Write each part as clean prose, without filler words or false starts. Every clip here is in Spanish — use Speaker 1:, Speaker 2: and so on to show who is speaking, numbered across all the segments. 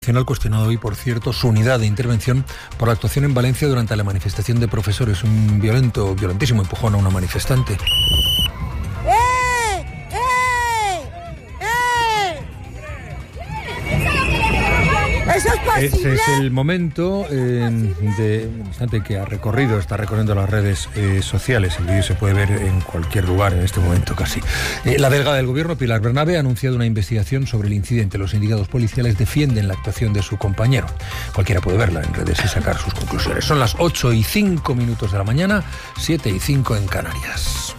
Speaker 1: Nacional cuestionado hoy, por cierto, su unidad de intervención por la actuación en Valencia durante la manifestación de profesores. Un violentísimo empujón a una manifestante. Ese es el momento que está recorriendo las redes sociales. El vídeo se puede ver en cualquier lugar en este momento casi. La delegada del Gobierno, Pilar Bernabé, ha anunciado una investigación sobre el incidente. Los sindicatos policiales defienden la actuación de su compañero. Cualquiera puede verla en redes y sacar sus conclusiones. Son las 8:05 de la mañana, 7:05 en Canarias.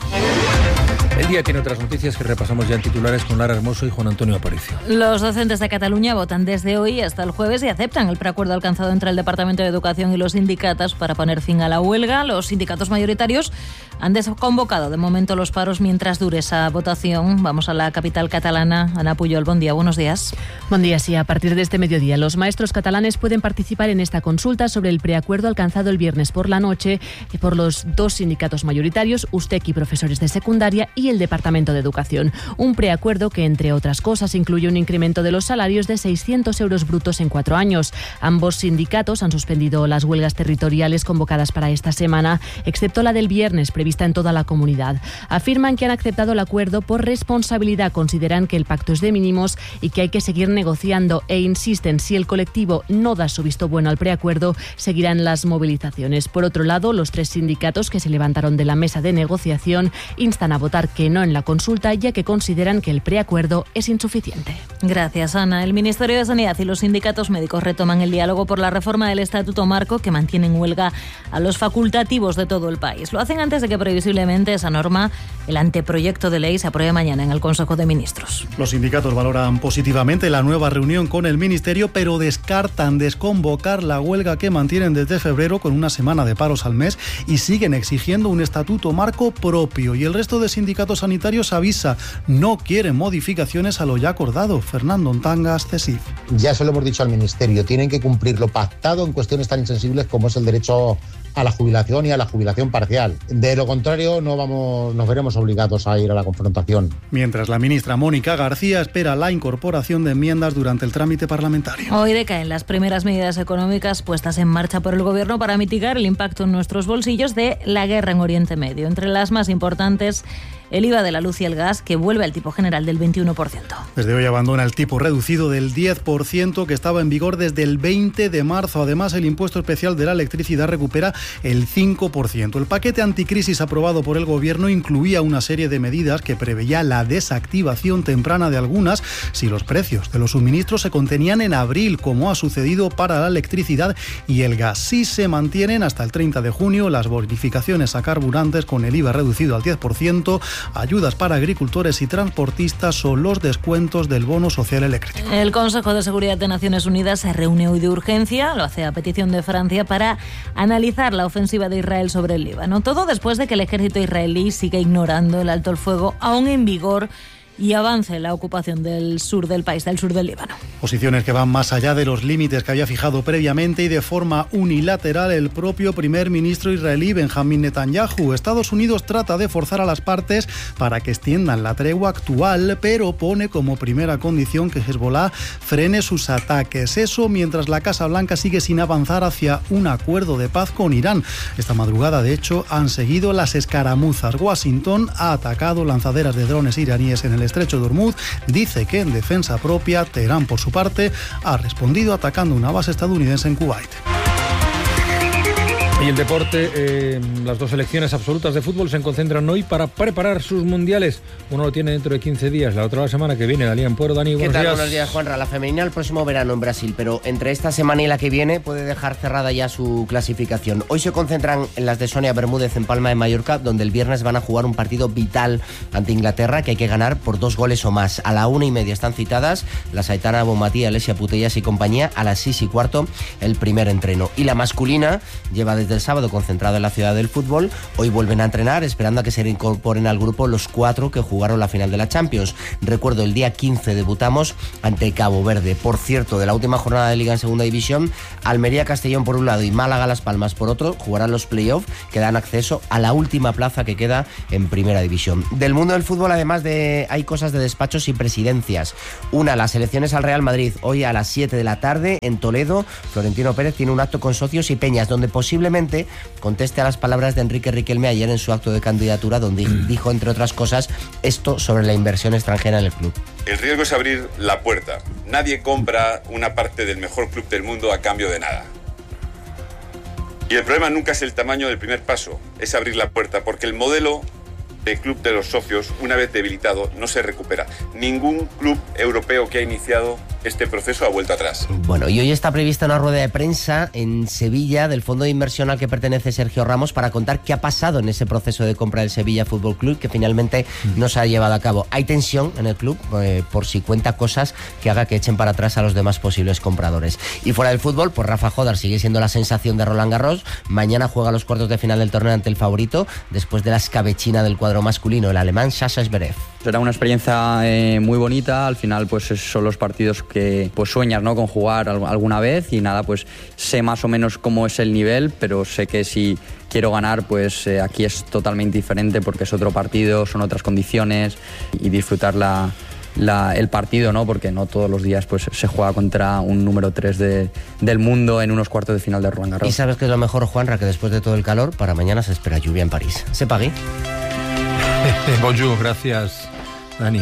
Speaker 1: El día tiene otras noticias que repasamos ya en titulares con Lara Hermoso y Juan Antonio Aparicio.
Speaker 2: Los docentes de Cataluña votan desde hoy hasta el jueves y aceptan el preacuerdo alcanzado entre el Departamento de Educación y los sindicatos para poner fin a la huelga. Los sindicatos mayoritarios han desconvocado de momento los paros mientras dure esa votación. Vamos a la capital catalana. Ana Pujol, buen día, buenos días.
Speaker 3: Buen día, sí. A partir de este mediodía, los maestros catalanes pueden participar en esta consulta sobre el preacuerdo alcanzado el viernes por la noche por los dos sindicatos mayoritarios, USTEC y profesores de secundaria, y el Departamento de Educación. Un preacuerdo que, entre otras cosas, incluye un incremento de los salarios de 600 euros brutos en 4 años. Ambos sindicatos han suspendido las huelgas territoriales convocadas para esta semana, excepto la del viernes, prevista en toda la comunidad. Afirman que han aceptado el acuerdo por responsabilidad, consideran que el pacto es de mínimos y que hay que seguir negociando, e insisten, si el colectivo no da su visto bueno al preacuerdo, seguirán las movilizaciones. Por otro lado, los 3 sindicatos que se levantaron de la mesa de negociación instan a votar que no en la consulta, ya que consideran que el preacuerdo es insuficiente.
Speaker 2: Gracias, Ana. El Ministerio de Sanidad y los sindicatos médicos retoman el diálogo por la reforma del Estatuto Marco, que mantiene en huelga a los facultativos de todo el país. Lo hacen antes de que previsiblemente esa norma, el anteproyecto de ley, se apruebe mañana en el Consejo de Ministros.
Speaker 4: Los sindicatos valoran positivamente la nueva reunión con el Ministerio, pero descartan desconvocar la huelga que mantienen desde febrero, con una semana de paros al mes, y siguen exigiendo un Estatuto Marco propio. Y el resto de sindicatos sanitarios avisa, no quieren modificaciones a lo ya acordado. Fernando Ontangas, CESIF.
Speaker 5: Ya se lo hemos dicho al Ministerio, tienen que cumplir lo pactado en cuestiones tan insensibles como es el derecho a la jubilación y a la jubilación parcial. De lo contrario, nos veremos obligados a ir a la confrontación.
Speaker 4: Mientras la ministra Mónica García espera la incorporación de enmiendas durante el trámite parlamentario.
Speaker 2: Hoy decaen las primeras medidas económicas puestas en marcha por el Gobierno para mitigar el impacto en nuestros bolsillos de la guerra en Oriente Medio. Entre las más importantes, el IVA de la luz y el gas, que vuelve al tipo general del 21%.
Speaker 4: Desde hoy abandona el tipo reducido del 10% que estaba en vigor desde el 20 de marzo. Además, el impuesto especial de la electricidad recupera el 5%. El paquete anticrisis aprobado por el Gobierno incluía una serie de medidas que preveía la desactivación temprana de algunas si los precios de los suministros se contenían en abril, como ha sucedido para la electricidad y el gas. Sí se mantienen hasta el 30 de junio las bonificaciones a carburantes con el IVA reducido al 10%, ayudas para agricultores y transportistas o los descuentos del bono social eléctrico.
Speaker 2: El Consejo de Seguridad de Naciones Unidas se reúne hoy de urgencia, lo hace a petición de Francia, para analizar la ofensiva de Israel sobre el Líbano. Todo después de que el ejército israelí siga ignorando el alto el fuego aún en vigor y avance la ocupación del sur del país, del sur del Líbano.
Speaker 4: Posiciones que van más allá de los límites que había fijado previamente y de forma unilateral el propio primer ministro israelí Benjamín Netanyahu. Estados Unidos trata de forzar a las partes para que extiendan la tregua actual, pero pone como primera condición que Hezbollah frene sus ataques. Eso mientras la Casa Blanca sigue sin avanzar hacia un acuerdo de paz con Irán. Esta madrugada, de hecho, han seguido las escaramuzas. Washington ha atacado lanzaderas de drones iraníes en el Estrecho de Hormuz. Dice que en defensa propia, Teherán, por su parte, ha respondido atacando una base estadounidense en Kuwait.
Speaker 1: Y el deporte, las dos selecciones absolutas de fútbol se concentran hoy para preparar sus mundiales. Uno lo tiene dentro de 15 días, la otra la semana que viene. Dalí Ampuero, Dani, buenos días.
Speaker 6: Buenos días, Juanra. La femenina el próximo verano en Brasil, pero entre esta semana y la que viene puede dejar cerrada ya su clasificación. Hoy se concentran en las de Sonia Bermúdez en Palma de Mallorca, donde el viernes van a jugar un partido vital ante Inglaterra que hay que ganar por 2 goles o más. A la 1:30 están citadas las Aitana Bonmatí, Alessia Putellas y compañía. A las 6:15 el primer entreno. Y la masculina lleva desde desde el sábado concentrado en la ciudad del fútbol. Hoy vuelven a entrenar, esperando a que se incorporen al grupo los 4 que jugaron la final de la Champions. Recuerdo, el día 15 debutamos ante Cabo Verde. Por cierto, de la última jornada de Liga en Segunda División, Almería-Castellón por un lado y Málaga-Las Palmas por otro, jugarán los play-off que dan acceso a la última plaza que queda en Primera División. Del mundo del fútbol, además, hay cosas de despachos y presidencias. Una, las elecciones al Real Madrid. Hoy a las 7 de la tarde en Toledo, Florentino Pérez tiene un acto con socios y peñas donde posiblemente conteste a las palabras de Enrique Riquelme ayer en su acto de candidatura, donde dijo, entre otras cosas, esto sobre la inversión extranjera en el club.
Speaker 7: El riesgo es abrir la puerta. Nadie compra una parte del mejor club del mundo a cambio de nada. Y el problema nunca es el tamaño del primer paso, es abrir la puerta, porque el modelo de club de los socios, una vez debilitado, no se recupera. Ningún club europeo que ha iniciado este proceso ha vuelto atrás.
Speaker 6: Bueno, y hoy está prevista una rueda de prensa en Sevilla del fondo de inversión al que pertenece Sergio Ramos para contar qué ha pasado en ese proceso de compra del Sevilla Fútbol Club que finalmente no se ha llevado a cabo. Hay tensión en el club por si cuenta cosas que haga que echen para atrás a los demás posibles compradores. Y fuera del fútbol, pues Rafa Jodar sigue siendo la sensación de Roland Garros. Mañana juega los cuartos de final del torneo ante el favorito, después de la escabechina del cuadro masculino, el alemán Sasha Zverev.
Speaker 8: Será una experiencia muy bonita. Al final, pues son los partidos que pues sueñas, ¿no?, con jugar alguna vez, y nada, pues sé más o menos cómo es el nivel, pero sé que si quiero ganar, pues aquí es totalmente diferente porque es otro partido, son otras condiciones, y disfrutar el partido, ¿no?, porque no todos los días pues se juega contra un número 3 del mundo en unos cuartos de final de Roland Garros.
Speaker 6: Y sabes que es lo mejor, Juanra, que después de todo el calor, para mañana se espera lluvia en París. ¿Se pague?
Speaker 1: Bonjour, gracias, Dani.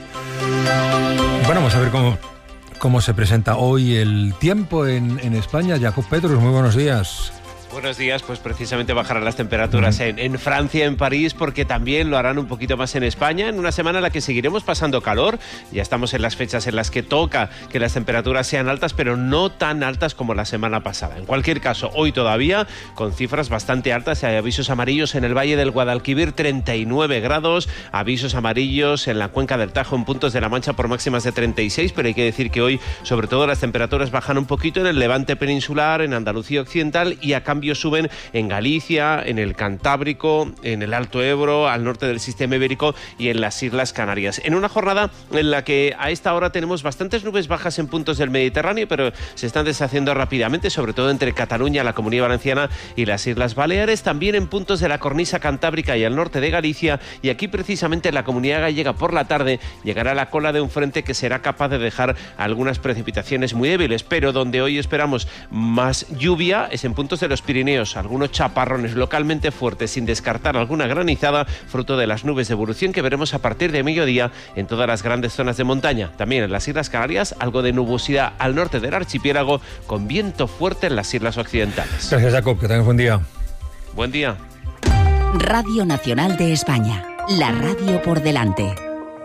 Speaker 1: Bueno, vamos a ver cómo se presenta hoy el tiempo en España. Jacob Petrus, muy buenos días.
Speaker 9: Buenos días, pues precisamente bajarán las temperaturas en Francia, en París, porque también lo harán un poquito más en España, en una semana en la que seguiremos pasando calor. Ya estamos en las fechas en las que toca que las temperaturas sean altas, pero no tan altas como la semana pasada. En cualquier caso, hoy todavía con cifras bastante altas. Hay avisos amarillos en el Valle del Guadalquivir, 39 grados, avisos amarillos en la Cuenca del Tajo, en puntos de la Mancha, por máximas de 36, pero hay que decir que hoy, sobre todo, las temperaturas bajan un poquito en el Levante peninsular, en Andalucía occidental, y a cambio suben en Galicia, en el Cantábrico, en el Alto Ebro, al norte del sistema ibérico y en las Islas Canarias. En una jornada en la que a esta hora tenemos bastantes nubes bajas en puntos del Mediterráneo, pero se están deshaciendo rápidamente, sobre todo entre Cataluña, la Comunidad Valenciana y las Islas Baleares, también en puntos de la cornisa cantábrica y al norte de Galicia, y aquí precisamente en la Comunidad Gallega por la tarde llegará la cola de un frente que será capaz de dejar algunas precipitaciones muy débiles, pero donde hoy esperamos más lluvia es en puntos de los Pirineos, algunos chaparrones localmente fuertes, sin descartar alguna granizada, fruto de las nubes de evolución que veremos a partir de mediodía en todas las grandes zonas de montaña. También en las Islas Canarias, algo de nubosidad al norte del archipiélago, con viento fuerte en las islas occidentales.
Speaker 1: Gracias, Jacob, que tengas buen día.
Speaker 9: Buen día.
Speaker 10: Radio Nacional de España, la radio por delante.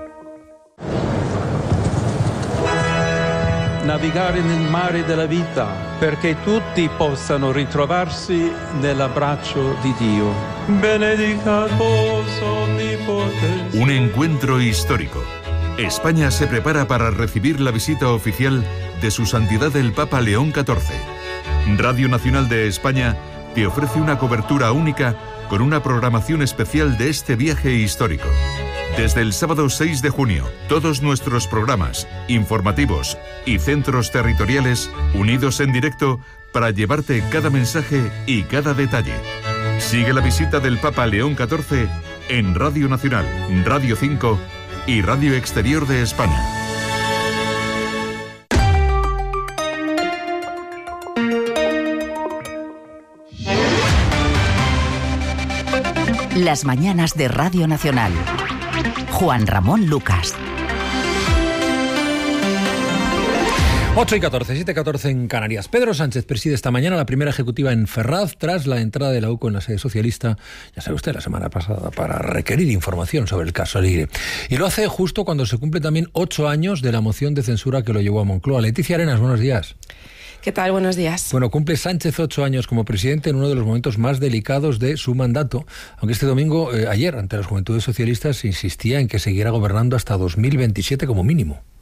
Speaker 11: Navigare nel mare della vita, perché tutti possano ritrovarsi nell'abbraccio di Dio. Benedicat vos omnipotens.
Speaker 12: Un encuentro histórico. España se prepara para recibir la visita oficial de Su Santidad el Papa León XIV. Radio Nacional de España te ofrece una cobertura única con una programación especial de este viaje histórico. Desde el sábado 6 de junio, todos nuestros programas, informativos y centros territoriales unidos en directo para llevarte cada mensaje y cada detalle. Sigue la visita del Papa León XIV en Radio Nacional, Radio 5 y Radio Exterior de España.
Speaker 10: Las mañanas de Radio Nacional. Juan Ramón Lucas.
Speaker 1: 8:14, 7:14 en Canarias. Pedro Sánchez preside esta mañana la primera ejecutiva en Ferraz tras la entrada de la UCO en la sede socialista, ya sabe usted, la semana pasada, para requerir información sobre el caso Aligre. Y lo hace justo cuando se cumple también 8 años de la moción de censura que lo llevó a Moncloa. Leticia Arenas, buenos días.
Speaker 13: ¿Qué tal? Buenos días.
Speaker 1: Bueno, cumple Sánchez 8 años como presidente en uno de los momentos más delicados de su mandato, aunque este domingo, ayer, ante las Juventudes Socialistas, insistía en que seguirá gobernando hasta 2027 como mínimo.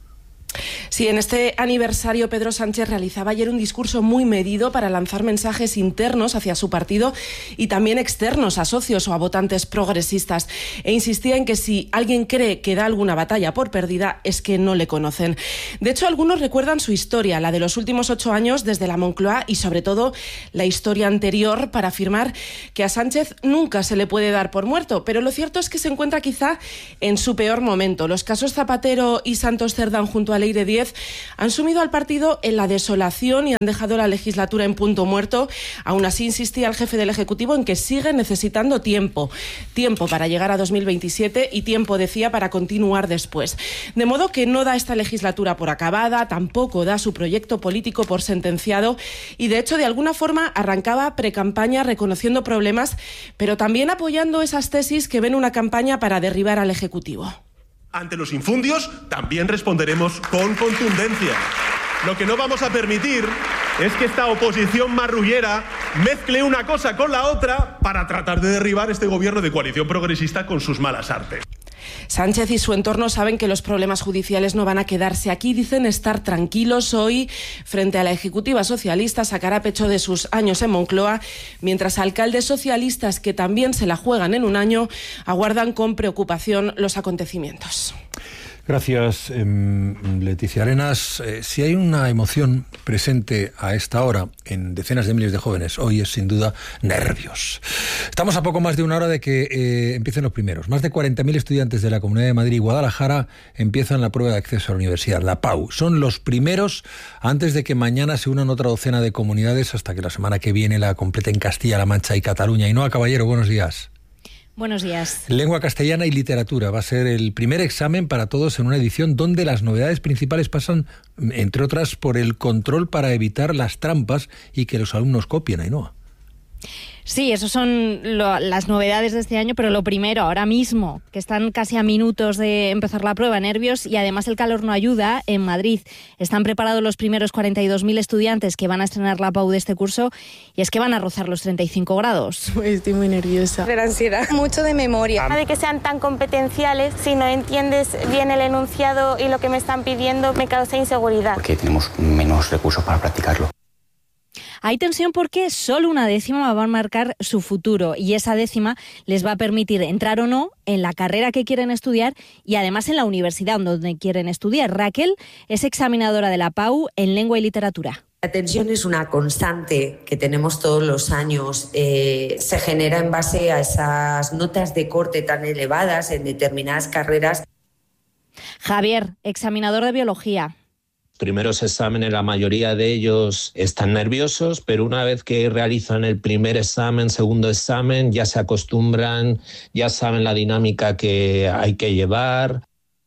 Speaker 13: Sí, en este aniversario Pedro Sánchez realizaba ayer un discurso muy medido para lanzar mensajes internos hacia su partido y también externos a socios o a votantes progresistas, e insistía en que si alguien cree que da alguna batalla por perdida es que no le conocen. De hecho, algunos recuerdan su historia, la de los últimos 8 años desde la Moncloa, y sobre todo la historia anterior, para afirmar que a Sánchez nunca se le puede dar por muerto, pero lo cierto es que se encuentra quizá en su peor momento. Los casos Zapatero y Santos Cerdán junto a Ley de 10 han sumido al partido en la desolación y han dejado la legislatura en punto muerto. Aún así, insistía el jefe del Ejecutivo en que sigue necesitando tiempo para llegar a 2027 y tiempo, decía, para continuar después. De modo que no da esta legislatura por acabada, tampoco da su proyecto político por sentenciado, y de hecho de alguna forma arrancaba precampaña reconociendo problemas, pero también apoyando esas tesis que ven una campaña para derribar al Ejecutivo.
Speaker 14: Ante los infundios también responderemos con contundencia. Lo que no vamos a permitir es que esta oposición marrullera mezcle una cosa con la otra para tratar de derribar este gobierno de coalición progresista con sus malas artes.
Speaker 13: Sánchez y su entorno saben que los problemas judiciales no van a quedarse aquí. Dicen estar tranquilos. Hoy, frente a la Ejecutiva socialista, sacará pecho de sus años en Moncloa, mientras alcaldes socialistas que también se la juegan en un año aguardan con preocupación los acontecimientos.
Speaker 1: Gracias, Leticia Arenas. Si hay una emoción presente a esta hora en decenas de miles de jóvenes, hoy es sin duda nervios. Estamos a poco más de una hora de que empiecen los primeros. Más de 40.000 estudiantes de la Comunidad de Madrid y Guadalajara empiezan la prueba de acceso a la universidad, la PAU. Son los primeros antes de que mañana se unan otra docena de comunidades, hasta que la semana que viene la completen Castilla-La Mancha y Cataluña. Ainhoa Caballero, buenos días.
Speaker 2: Buenos días.
Speaker 1: Lengua castellana y literatura va a ser el primer examen para todos en una edición donde las novedades principales pasan, entre otras, por el control para evitar las trampas y que los alumnos copien, Ainhoa.
Speaker 15: Sí, esas son las novedades de este año, pero lo primero, ahora mismo, que están casi a minutos de empezar la prueba, nervios, y además el calor no ayuda. En Madrid están preparados los primeros 42.000 estudiantes que van a estrenar la PAU de este curso, y es que van a rozar los 35 grados.
Speaker 13: Estoy muy nerviosa.
Speaker 16: De la ansiedad. Mucho de memoria.
Speaker 17: De que sean tan competenciales, si no entiendes bien el enunciado y lo que me están pidiendo, me causa inseguridad.
Speaker 18: Porque tenemos menos recursos para practicarlo.
Speaker 15: Hay tensión porque solo una décima va a marcar su futuro, y esa décima les va a permitir entrar o no en la carrera que quieren estudiar y además en la universidad donde quieren estudiar. Raquel es examinadora de la PAU en lengua y literatura.
Speaker 19: La tensión es una constante que tenemos todos los años. Se genera en base a esas notas de corte tan elevadas en determinadas carreras.
Speaker 15: Javier, examinador de biología.
Speaker 20: Primeros exámenes, la mayoría de ellos están nerviosos, pero una vez que realizan el primer examen, segundo examen, ya se acostumbran, ya saben la dinámica que hay que llevar.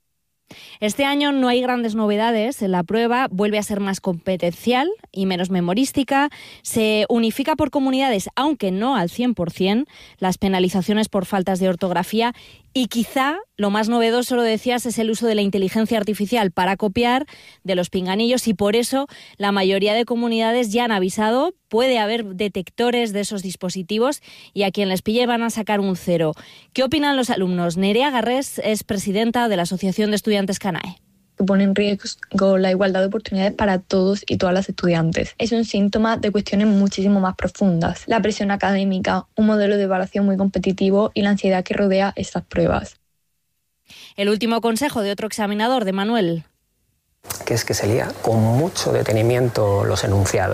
Speaker 15: Este año no hay grandes novedades. La prueba vuelve a ser más competencial y menos memorística. Se unifica por comunidades, aunque no al 100%, las penalizaciones por faltas de ortografía. Y quizá lo más novedoso, lo decías, es el uso de la inteligencia artificial para copiar, de los pinganillos, y por eso la mayoría de comunidades ya han avisado. Puede haber detectores de esos dispositivos y a quien les pille van a sacar un 0. ¿Qué opinan los alumnos? Nerea Garrés es presidenta de la Asociación de Estudiantes CANAE.
Speaker 21: Que pone en riesgo la igualdad de oportunidades para todos y todas las estudiantes. Es un síntoma de cuestiones muchísimo más profundas: la presión académica, un modelo de evaluación muy competitivo y la ansiedad que rodea estas pruebas.
Speaker 15: El último consejo de otro examinador, de Manuel.
Speaker 22: Que es que se lía con mucho detenimiento los enunciados.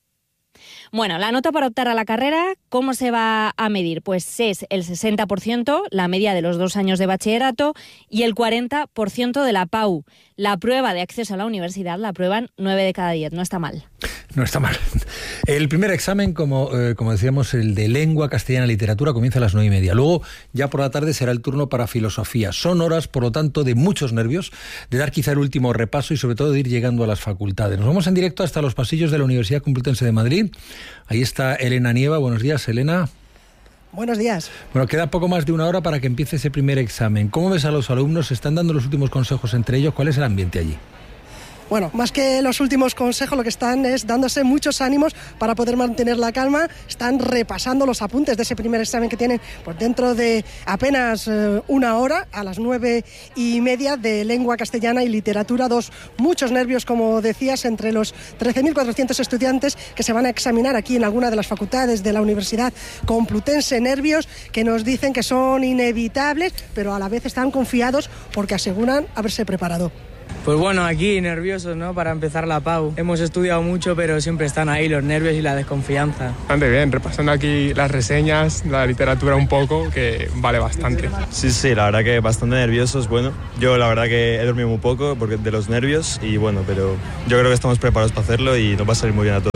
Speaker 15: Bueno, la nota para optar a la carrera, ¿cómo se va a medir? Pues es el 60%, la media de los 2 años de bachillerato, y el 40% de la PAU. La prueba de acceso a la universidad la aprueban 9 de cada 10, no está mal.
Speaker 1: No está mal. El primer examen, como decíamos, el de lengua castellana y literatura, comienza a las 9:30. Luego, ya por la tarde, será el turno para filosofía. Son horas, por lo tanto, de muchos nervios, de dar quizá el último repaso y sobre todo de ir llegando a las facultades. Nos vamos en directo hasta los pasillos de la Universidad Complutense de Madrid. Ahí está Elena Nieva. Buenos días, Elena.
Speaker 23: Buenos días.
Speaker 1: Bueno, queda poco más de una hora para que empiece ese primer examen. ¿Cómo ves a los alumnos? ¿Se están dando los últimos consejos entre ellos? ¿Cuál es el ambiente allí?
Speaker 3: Bueno, más que los últimos consejos, lo que están es dándose muchos ánimos para poder mantener la calma. Están repasando los apuntes de ese primer examen que tienen pues dentro de apenas una hora, a las 9:30, de lengua castellana y literatura 2. Muchos nervios, como decías, entre los 13.400 estudiantes que se van a examinar aquí en alguna de las facultades de la Universidad Complutense. Nervios que nos dicen que son inevitables, pero a la vez están confiados porque aseguran haberse preparado.
Speaker 5: Pues bueno, aquí nerviosos, ¿no? Para empezar la PAU. Hemos estudiado mucho, pero siempre están ahí los nervios y la desconfianza.
Speaker 23: Bastante bien, repasando aquí las reseñas, la literatura un poco, que vale bastante.
Speaker 24: Sí, la verdad que bastante nerviosos. Bueno, yo la verdad que he dormido muy poco porque de los nervios y bueno, pero yo creo que estamos preparados para hacerlo y nos va a salir muy bien a todos.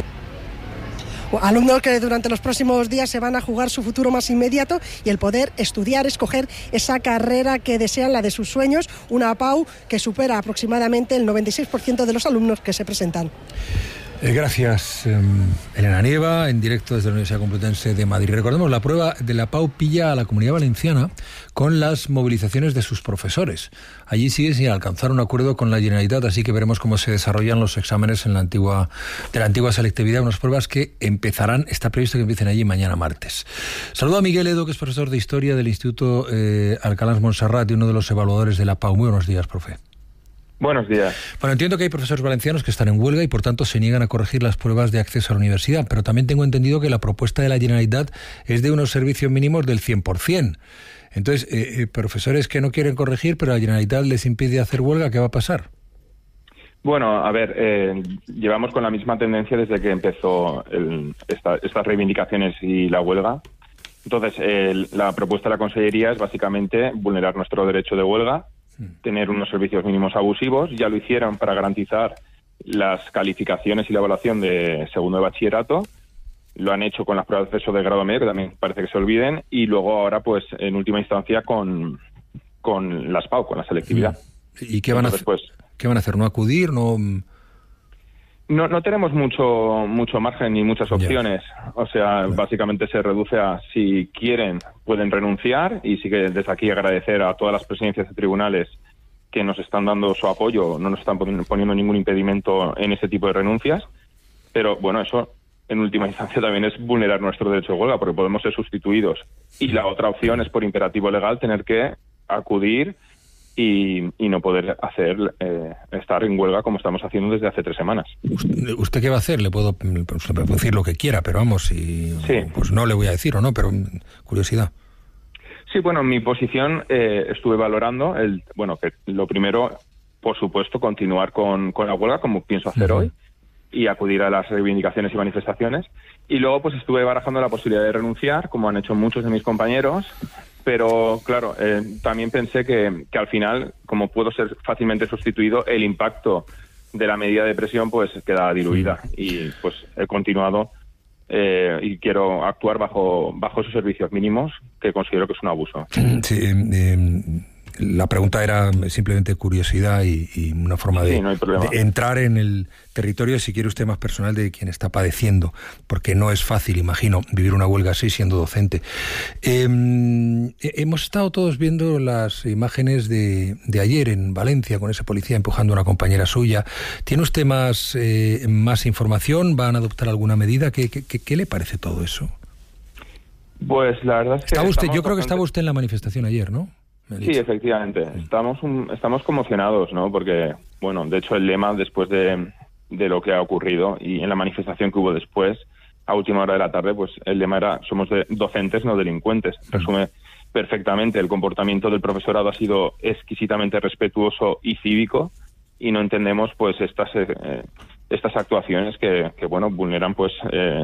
Speaker 3: Alumnos que durante los próximos días se van a jugar su futuro más inmediato y el poder estudiar, escoger esa carrera que desean, la de sus sueños, una PAU que supera aproximadamente el 96% de los alumnos que se presentan.
Speaker 1: Gracias, Elena Nieva, en directo desde la Universidad Complutense de Madrid. Recordemos, la prueba de la PAU pilla a la Comunidad Valenciana con las movilizaciones de sus profesores. Allí sigue sin alcanzar un acuerdo con la Generalitat, así que veremos cómo se desarrollan los exámenes en la antigua selectividad, unas pruebas que está previsto que empiecen allí mañana martes. Saludo a Miguel Edo, que es profesor de Historia del Instituto Alcalá Montserrat y uno de los evaluadores de la PAU. Muy buenos días, profe.
Speaker 25: Buenos días.
Speaker 1: Bueno, entiendo que hay profesores valencianos que están en huelga y por tanto se niegan a corregir las pruebas de acceso a la universidad, pero también tengo entendido que la propuesta de la Generalitat es de unos servicios mínimos del 100%. Entonces, profesores que no quieren corregir, pero la Generalitat les impide hacer huelga, ¿qué va a pasar?
Speaker 25: Bueno, a ver, llevamos con la misma tendencia desde que empezó estas reivindicaciones y la huelga. Entonces, la propuesta de la Consellería es básicamente vulnerar nuestro derecho de huelga, tener unos servicios mínimos abusivos. Ya lo hicieron para garantizar las calificaciones y la evaluación de segundo de bachillerato. Lo han hecho con las pruebas de acceso de grado medio, que también parece que se olviden. Y luego ahora, pues, en última instancia, con las PAU, con la selectividad.
Speaker 1: ¿Y qué van a hacer? ¿Qué van a hacer? ¿No acudir?
Speaker 25: No tenemos mucho margen ni muchas opciones. O sea, básicamente se reduce a si quieren, pueden renunciar, y sí que desde aquí agradecer a todas las presidencias de tribunales que nos están dando su apoyo, no nos están poniendo ningún impedimento en ese tipo de renuncias. Pero bueno, eso en última instancia también es vulnerar nuestro derecho de huelga, porque podemos ser sustituidos. Y la otra opción es, por imperativo legal, tener que acudir y no poder estar en huelga como estamos haciendo desde hace 3 semanas.
Speaker 1: ¿Usted qué va a hacer? Le puedo decir lo que quiera, pero vamos, pues no le voy a decir o no, pero curiosidad.
Speaker 25: Sí, bueno, en mi posición estuve valorando que lo primero, por supuesto, continuar con la huelga, como pienso hacer hoy, y acudir a las reivindicaciones y manifestaciones. Y luego pues estuve barajando la posibilidad de renunciar, como han hecho muchos de mis compañeros. Pero, claro, también pensé que al final, como puedo ser fácilmente sustituido, el impacto de la medida de presión pues queda diluida. Y pues he continuado y quiero actuar bajo esos servicios mínimos, que considero que es un abuso.
Speaker 1: Sí, la pregunta era simplemente curiosidad y una forma de entrar en el territorio, si quiere usted, más personal de quien está padeciendo, porque no es fácil, imagino, vivir una huelga así siendo docente. Hemos estado todos viendo las imágenes de ayer en Valencia, con ese policía empujando a una compañera suya. ¿Tiene usted más información? ¿Van a adoptar alguna medida? ¿Qué le parece todo eso?
Speaker 25: Pues la verdad es que...
Speaker 1: Yo creo que estaba usted en la manifestación ayer, ¿no?
Speaker 25: Sí, efectivamente. Estamos conmocionados, ¿no? Porque, bueno, de hecho el lema, después de lo que ha ocurrido y en la manifestación que hubo después, a última hora de la tarde, pues el lema era: somos docentes, no delincuentes. Resume perfectamente. El comportamiento del profesorado ha sido exquisitamente respetuoso y cívico, y no entendemos pues estas actuaciones que bueno, vulneran pues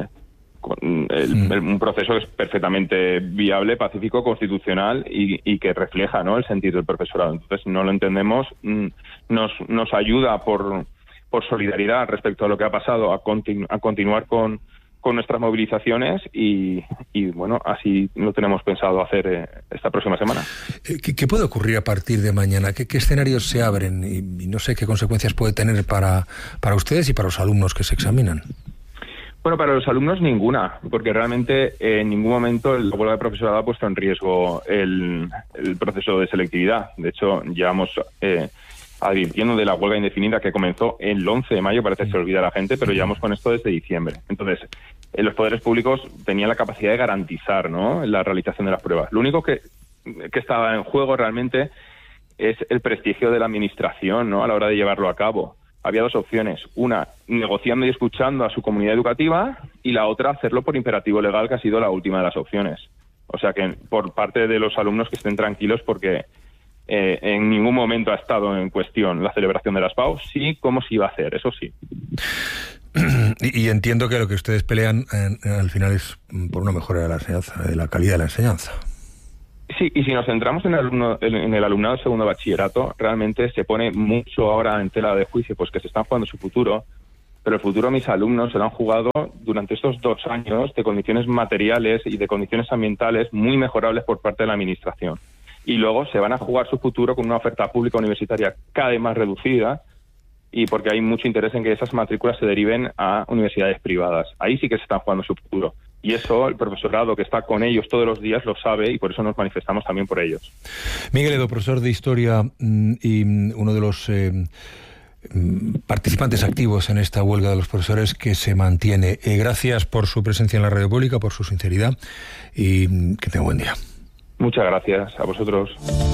Speaker 25: un proceso que es perfectamente viable, pacífico, constitucional y que refleja, ¿no?, el sentido del profesorado. Entonces no lo entendemos. Nos ayuda por solidaridad respecto a lo que ha pasado a continuar con nuestras movilizaciones y bueno, así lo tenemos pensado hacer esta próxima semana.
Speaker 1: ¿Qué puede ocurrir a partir de mañana? ¿Qué escenarios se abren? Y no sé qué consecuencias puede tener para ustedes y para los alumnos que se examinan.
Speaker 25: Bueno, para los alumnos ninguna, porque realmente en ningún momento la huelga de profesorado ha puesto en riesgo el proceso de selectividad. De hecho, llevamos advirtiendo de la huelga indefinida que comenzó el 11 de mayo, parece que se olvida la gente, pero llevamos con esto desde diciembre. Entonces, los poderes públicos tenían la capacidad de garantizar, ¿no?, la realización de las pruebas. Lo único que estaba en juego realmente es el prestigio de la administración, ¿no?, a la hora de llevarlo a cabo. Había dos opciones: una, negociando y escuchando a su comunidad educativa, y la otra, hacerlo por imperativo legal, que ha sido la última de las opciones. O sea que por parte de los alumnos que estén tranquilos, porque en ningún momento ha estado en cuestión la celebración de las PAU, sí, cómo se iba a hacer, eso sí.
Speaker 1: Y entiendo que lo que ustedes pelean al final es por una mejora de la enseñanza, de la calidad de la enseñanza.
Speaker 25: Sí, y si nos centramos en el alumnado de segundo bachillerato, realmente se pone mucho ahora en tela de juicio, pues que se están jugando su futuro, pero el futuro de mis alumnos se lo han jugado durante estos 2 años de condiciones materiales y de condiciones ambientales muy mejorables por parte de la administración. Y luego se van a jugar su futuro con una oferta pública universitaria cada vez más reducida, y porque hay mucho interés en que esas matrículas se deriven a universidades privadas. Ahí sí que se están jugando su futuro. Y eso el profesorado que está con ellos todos los días lo sabe, y por eso nos manifestamos también por ellos.
Speaker 1: Miguel Edo, profesor de Historia y uno de los participantes activos en esta huelga de los profesores que se mantiene. Gracias por su presencia en la radio pública, por su sinceridad, y que tenga buen día.
Speaker 25: Muchas gracias a vosotros.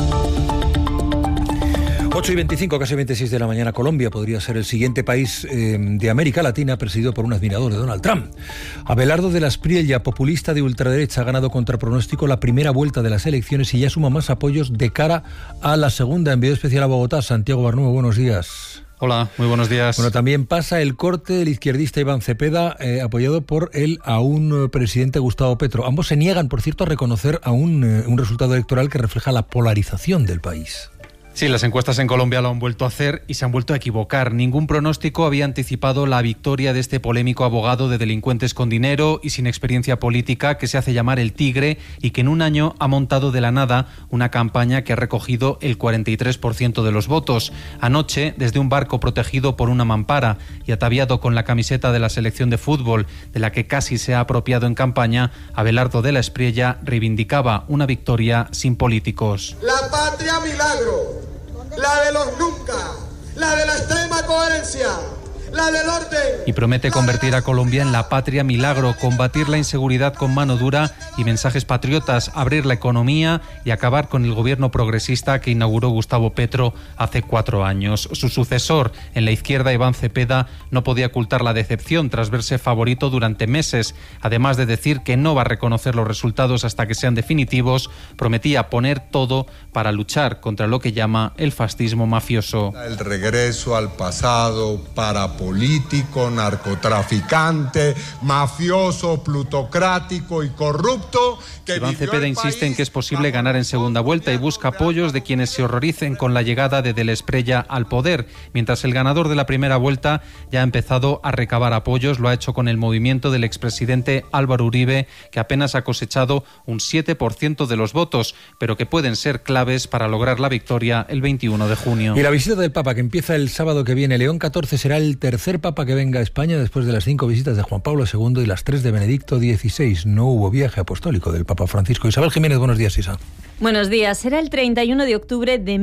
Speaker 1: 8:25, casi 26 de la mañana. Colombia podría ser el siguiente país de América Latina presidido por un admirador de Donald Trump. Abelardo de la Espriella, populista de ultraderecha, ha ganado contra pronóstico la primera vuelta de las elecciones y ya suma más apoyos de cara a la segunda. Enviado especial a Bogotá, Santiago Barnuevo, buenos días.
Speaker 4: Hola, muy buenos días.
Speaker 1: Bueno, también pasa el corte del izquierdista Iván Cepeda, apoyado por el aún presidente Gustavo Petro. Ambos se niegan, por cierto, a reconocer aún un resultado electoral que refleja la polarización del país.
Speaker 4: Sí, las encuestas en Colombia lo han vuelto a hacer y se han vuelto a equivocar. Ningún pronóstico había anticipado la victoria de este polémico abogado de delincuentes con dinero y sin experiencia política que se hace llamar el Tigre y que en un año ha montado de la nada una campaña que ha recogido el 43% de los votos. Anoche, desde un barco protegido por una mampara y ataviado con la camiseta de la selección de fútbol, de la que casi se ha apropiado en campaña, Abelardo de la Espriella reivindicaba una victoria sin políticos.
Speaker 6: La patria milagro. La de los nunca, la de la extrema coherencia, la del orden.
Speaker 4: Y promete convertir a Colombia en la patria milagro, combatir la inseguridad con mano dura y mensajes patriotas, abrir la economía y acabar con el gobierno progresista que inauguró Gustavo Petro hace 4 años. Su sucesor en la izquierda, Iván Cepeda, no podía ocultar la decepción tras verse favorito durante meses. Además de decir que no va a reconocer los resultados hasta que sean definitivos, prometía poner todo para luchar contra lo que llama el fascismo mafioso.
Speaker 7: El regreso al pasado parapolítico, narcotraficante, mafioso, plutocrático y corrupto.
Speaker 4: Iván Cepeda insiste en que es posible ganar en segunda vuelta y busca apoyos de quienes se horroricen con la llegada de la Espriella al poder, mientras el ganador de la primera vuelta ya ha empezado a recabar apoyos. Lo ha hecho con el movimiento del expresidente Álvaro Uribe, que apenas ha cosechado un 7% de los votos, pero que pueden ser claves para lograr la victoria el 21 de junio.
Speaker 1: Y la visita del Papa, que empieza el sábado que viene. León XIV será el tercer Papa que venga a España después de las 5 visitas de Juan Pablo II y las 3 de Benedicto XVI. No hubo viaje apostólico del Papa Francisco. Isabel Jiménez, buenos días, Isa.
Speaker 2: Buenos días. Será el 31 de octubre de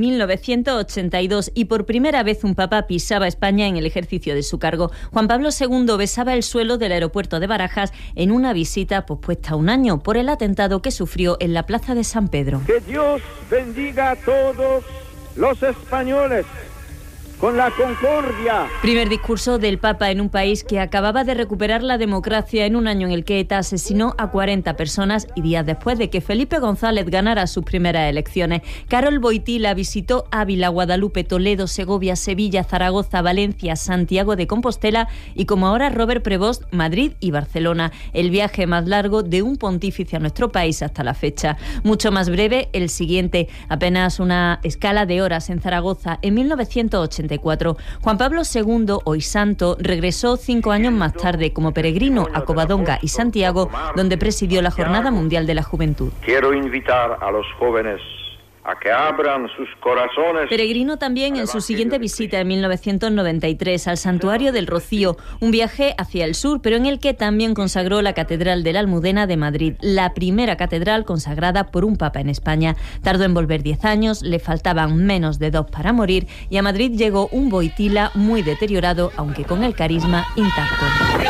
Speaker 2: 1982 y por primera vez un papa pisaba España en el ejercicio de su cargo. Juan Pablo II besaba el suelo del aeropuerto de Barajas en una visita pospuesta 1 año por el atentado que sufrió en la plaza de San Pedro.
Speaker 8: Que Dios bendiga a todos los españoles con la concordia.
Speaker 2: Primer discurso del Papa en un país que acababa de recuperar la democracia en un año en el que ETA asesinó a 40 personas y días después de que Felipe González ganara sus primeras elecciones. Carol Boitila visitó Ávila, Guadalupe, Toledo, Segovia, Sevilla, Zaragoza, Valencia, Santiago de Compostela y, como ahora Robert Prevost, Madrid y Barcelona. El viaje más largo de un pontífice a nuestro país hasta la fecha. Mucho más breve el siguiente, apenas una escala de horas en Zaragoza en 1984. Juan Pablo II, hoy santo, regresó 5 años más tarde como peregrino a Covadonga y Santiago, donde presidió la Jornada Mundial de la Juventud.
Speaker 8: Quiero invitar a los jóvenes a que abran sus corazones.
Speaker 9: Peregrino también en su siguiente visita en 1993 al Santuario del Rocío, un viaje hacia el sur, pero en el que también consagró la Catedral de la Almudena de Madrid, la primera catedral consagrada por un papa en España. Tardó en volver 10 años, le faltaban menos de 2 para morir y a Madrid llegó un Wojtyla muy deteriorado, aunque con el carisma intacto.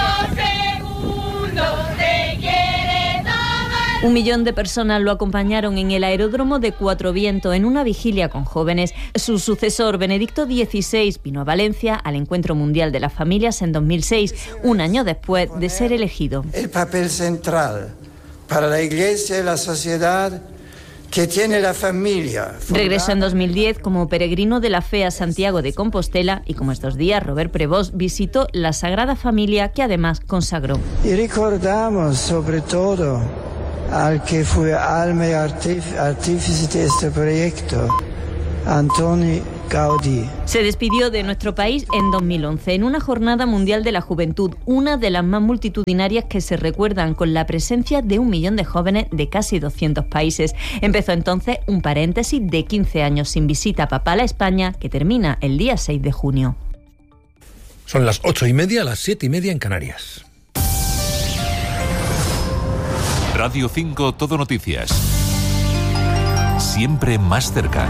Speaker 9: 1 millón de personas lo acompañaron en el aeródromo de Cuatro Vientos en una vigilia con jóvenes. Su sucesor, Benedicto XVI, vino a Valencia al Encuentro Mundial de las Familias en 2006, un año después de ser elegido.
Speaker 10: El papel central para la Iglesia y la sociedad que tiene la familia.
Speaker 9: Regresó en 2010 como peregrino de la fe a Santiago de Compostela y como estos días Robert Prevost visitó la Sagrada Familia que además consagró.
Speaker 10: Y recordamos sobre todo al que fue alma y artífice de este proyecto, Antoni Gaudí.
Speaker 9: Se despidió de nuestro país en 2011 en una Jornada Mundial de la Juventud, una de las más multitudinarias que se recuerdan, con la presencia de 1 millón de jóvenes de casi 200 países. Empezó entonces un paréntesis de 15 años sin visita papal a España, que termina el día 6 de junio.
Speaker 1: Son las 8:30, las 7:30 en Canarias.
Speaker 11: Radio 5 Todo Noticias. Siempre más cerca.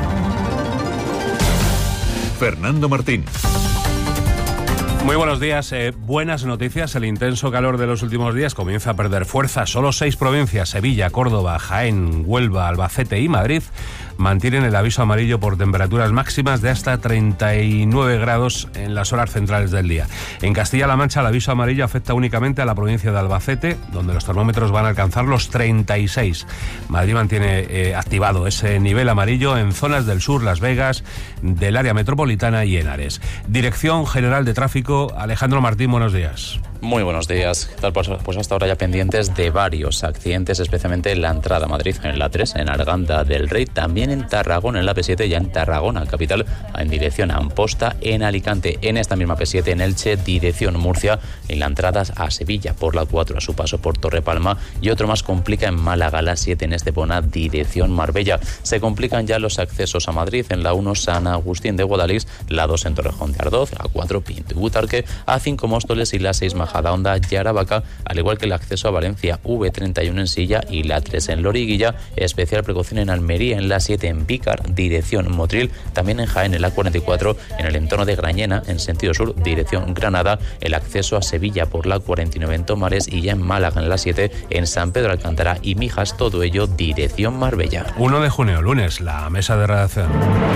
Speaker 11: Fernando Martín.
Speaker 12: Muy buenos días. Buenas noticias. El intenso calor de los últimos días comienza a perder fuerza. Solo 6 provincias, Sevilla, Córdoba, Jaén, Huelva, Albacete y Madrid, mantienen el aviso amarillo por temperaturas máximas de hasta 39 grados en las horas centrales del día. En Castilla-La Mancha el aviso amarillo afecta únicamente a la provincia de Albacete, donde los termómetros van a alcanzar los 36. Madrid mantiene activado ese nivel amarillo en zonas del sur, Las Vegas, del área metropolitana y Henares. Dirección General de Tráfico, Alejandro Martín, buenos días.
Speaker 14: Muy buenos días. ¿Qué tal? Pues hasta ahora ya pendientes de varios accidentes, especialmente en la entrada a Madrid, en la 3, en Arganda del Rey, también en Tarragona, en la P7, ya en Tarragona, capital, en dirección a Amposta, en Alicante, en esta misma P7, en Elche, dirección Murcia, en la entrada a Sevilla, por la 4, a su paso por Torrepalma, y otro más complica en Málaga, la 7, en Estepona, dirección Marbella. Se complican ya los accesos a Madrid, en la 1, San Agustín de Guadalix, la 2, en Torrejón de Ardoz, la 4, Pinto y Butarque, a 5, Móstoles, y la 6, Majadahonda y Aravaca, al igual que el acceso a Valencia, V31 en Silla, y la 3 en Loriguilla. Especial precaución en Almería, en la 7 en Pícar, dirección Motril, también en Jaén, en la 44, en el entorno de Grañena, en sentido sur, dirección Granada, el acceso a Sevilla por la 49 en Tomares, y ya en Málaga, en la 7, en San Pedro Alcántara y Mijas, todo ello dirección Marbella.
Speaker 12: 1 de junio, lunes, la mesa de redacción.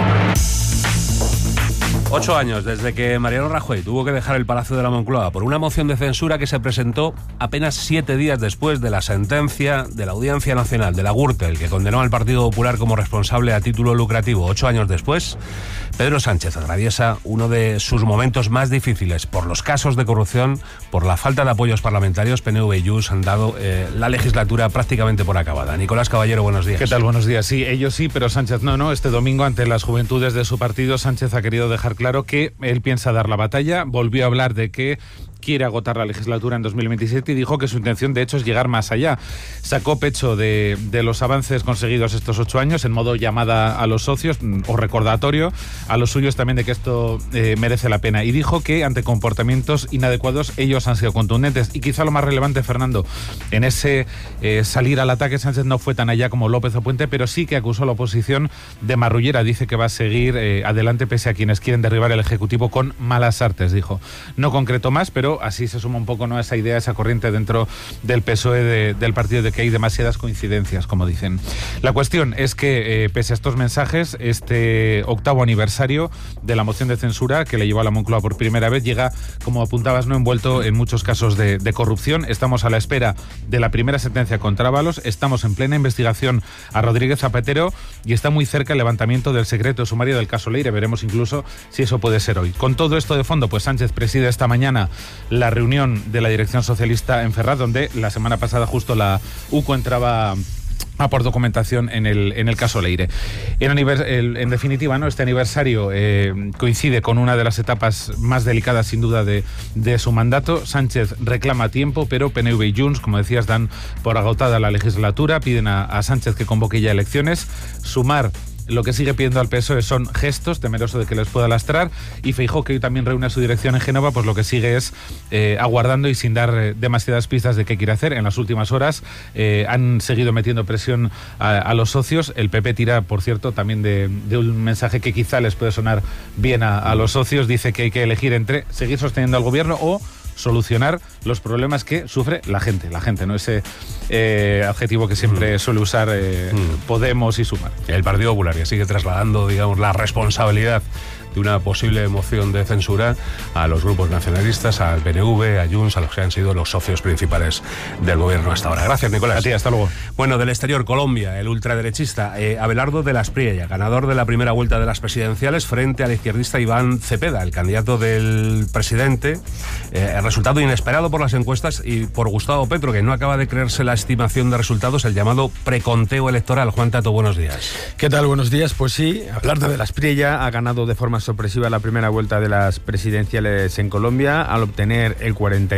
Speaker 12: 8 años desde que Mariano Rajoy tuvo que dejar el Palacio de la Moncloa por una moción de censura que se presentó apenas 7 días después de la sentencia de la Audiencia Nacional de la Gürtel, que condenó al Partido Popular como responsable a título lucrativo. 8 años después, Pedro Sánchez atraviesa uno de sus momentos más difíciles por los casos de corrupción, por la falta de apoyos parlamentarios. PNV y JUS han dado la legislatura prácticamente por acabada. Nicolás Caballero, buenos días.
Speaker 26: ¿Qué tal? Buenos días. Sí, ellos sí, pero Sánchez no. Este domingo, ante las juventudes de su partido, Sánchez ha querido dejar claro que él piensa dar la batalla. Volvió a hablar de que quiere agotar la legislatura en 2027 y dijo que su intención, de hecho, es llegar más allá. Sacó pecho de los avances conseguidos estos 8 años en modo llamada a los socios o recordatorio a los suyos también de que esto merece la pena. Y dijo que ante comportamientos inadecuados ellos han sido contundentes. Y quizá lo más relevante, Fernando, en ese salir al ataque, Sánchez no fue tan allá como López o Puente, pero sí que acusó a la oposición de marrullera. Dice que va a seguir adelante pese a quienes quieren derribar el Ejecutivo con malas artes, dijo. No concretó más, pero así se suma un poco, ¿no?, a esa idea, esa corriente dentro del PSOE del partido de que hay demasiadas coincidencias, como dicen. La cuestión es que, pese a estos mensajes, este 8º aniversario de la moción de censura que le llevó a la Moncloa por primera vez llega, como apuntabas, no envuelto en muchos casos de corrupción. Estamos a la espera de la primera sentencia contra Ábalos, estamos en plena investigación a Rodríguez Zapatero y está muy cerca el levantamiento del secreto sumario del caso Leire. Veremos incluso si eso puede ser hoy. Con todo esto de fondo, pues Sánchez preside esta mañana la reunión de la dirección socialista en Ferraz, donde la semana pasada justo la UCO entraba a por documentación en el caso Leire. En definitiva, ¿no?, este aniversario coincide con una de las etapas más delicadas, sin duda, de su mandato. Sánchez reclama tiempo, pero PNV y Junts, como decías, dan por agotada la legislatura, piden a Sánchez que convoque ya elecciones. Sumar lo que sigue pidiendo al PSOE son gestos, temeroso de que les pueda lastrar, y Feijóo, que hoy también reúne a su dirección en Génova, pues lo que sigue es aguardando y sin dar demasiadas pistas de qué quiere hacer. En las últimas horas han seguido metiendo presión a los socios. El PP tira, por cierto, también de un mensaje que quizá les puede sonar bien a los socios. Dice que hay que elegir entre seguir sosteniendo al gobierno o solucionar los problemas que sufre la gente, ¿no? Ese adjetivo que siempre suele usar Podemos y Sumar.
Speaker 12: El Partido Popular, que sigue trasladando, digamos, la responsabilidad de una posible moción de censura a los grupos nacionalistas, al PNV, a Junts, a los que han sido los socios principales del gobierno hasta ahora. Gracias, Nicolás.
Speaker 26: A ti, hasta luego.
Speaker 12: Bueno, del exterior, Colombia, el ultraderechista Abelardo de la Espriella, ganador de la primera vuelta de las presidenciales frente al izquierdista Iván Cepeda, el candidato del presidente. El resultado inesperado por las encuestas y por Gustavo Petro, que no acaba de creerse la estimación de resultados, el llamado preconteo electoral. Juan Tato, buenos días.
Speaker 13: ¿Qué tal? Buenos días. Pues sí, Abelardo de la Espriella ha ganado de forma sorpresiva la primera vuelta de las presidenciales en Colombia al obtener el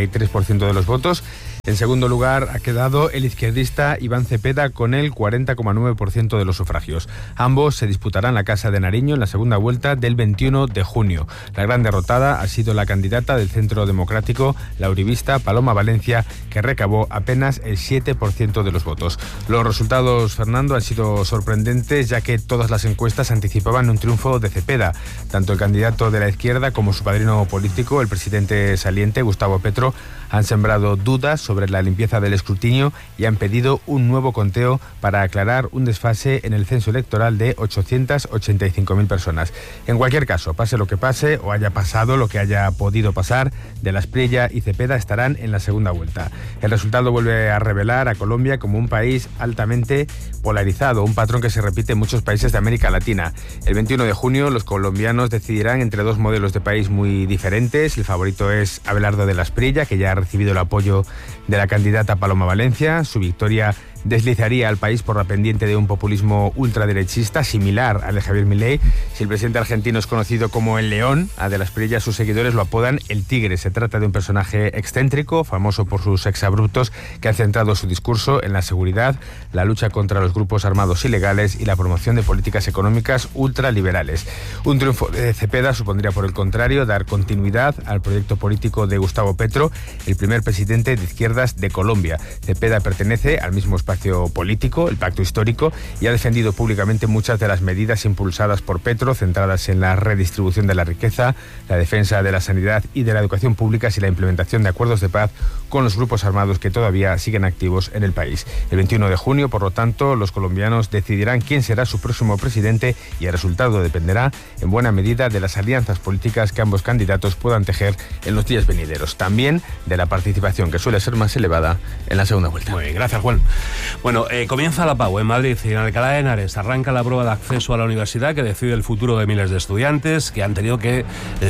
Speaker 13: 43% de los votos. En segundo lugar ha quedado el izquierdista Iván Cepeda con el 40,9% de los sufragios. Ambos se disputarán la Casa de Nariño en la segunda vuelta del 21 de junio. La gran derrotada ha sido la candidata del Centro Democrático, la uribista Paloma Valencia, que recabó apenas el 7% de los votos. Los resultados, Fernando, han sido sorprendentes, ya que todas las encuestas anticipaban un triunfo de Cepeda. Tanto el candidato de la izquierda como su padrino político, el presidente saliente, Gustavo Petro, han sembrado dudas sobre la limpieza del escrutinio y han pedido un nuevo conteo para aclarar un desfase en el censo electoral de 885.000 personas. En cualquier caso, pase lo que pase o haya pasado lo que haya podido pasar, de la Espriella y Cepeda estarán en la segunda vuelta. El resultado vuelve a revelar a Colombia como un país altamente polarizado, un patrón que se repite en muchos países de América Latina. El 21 de junio los colombianos decidirán entre dos modelos de país muy diferentes. El favorito es Abelardo de la Espriella, que ya ha recibido el apoyo de la candidata Paloma Valencia. Su victoria deslizaría al país por la pendiente de un populismo ultraderechista similar al de Javier Milei. Si el presidente argentino es conocido como el León, a de la Espriella sus seguidores lo apodan el Tigre. Se trata de un personaje excéntrico, famoso por sus exabruptos, que ha centrado su discurso en la seguridad, la lucha contra los grupos armados ilegales y la promoción de políticas económicas ultraliberales. Un triunfo de Cepeda supondría, por el contrario, dar continuidad al proyecto político de Gustavo Petro, el primer presidente de izquierdas de Colombia. Cepeda pertenece al mismo espacio político, el Pacto Histórico, y ha defendido públicamente muchas de las medidas impulsadas por Petro, centradas en la redistribución de la riqueza, la defensa de la sanidad y de la educación públicas y la implementación de acuerdos de paz con los grupos armados que todavía siguen activos en el país. El 21 de junio, por lo tanto, los colombianos decidirán quién será su próximo presidente y el resultado dependerá en buena medida de las alianzas políticas que ambos candidatos puedan tejer en los días venideros. También de la participación, que suele ser más elevada en la segunda vuelta.
Speaker 12: Muy bien, gracias, Juan. Bueno, comienza la PAU en Madrid y en Alcalá de Henares arranca la prueba de acceso a la universidad que decide el futuro de miles de estudiantes que han tenido que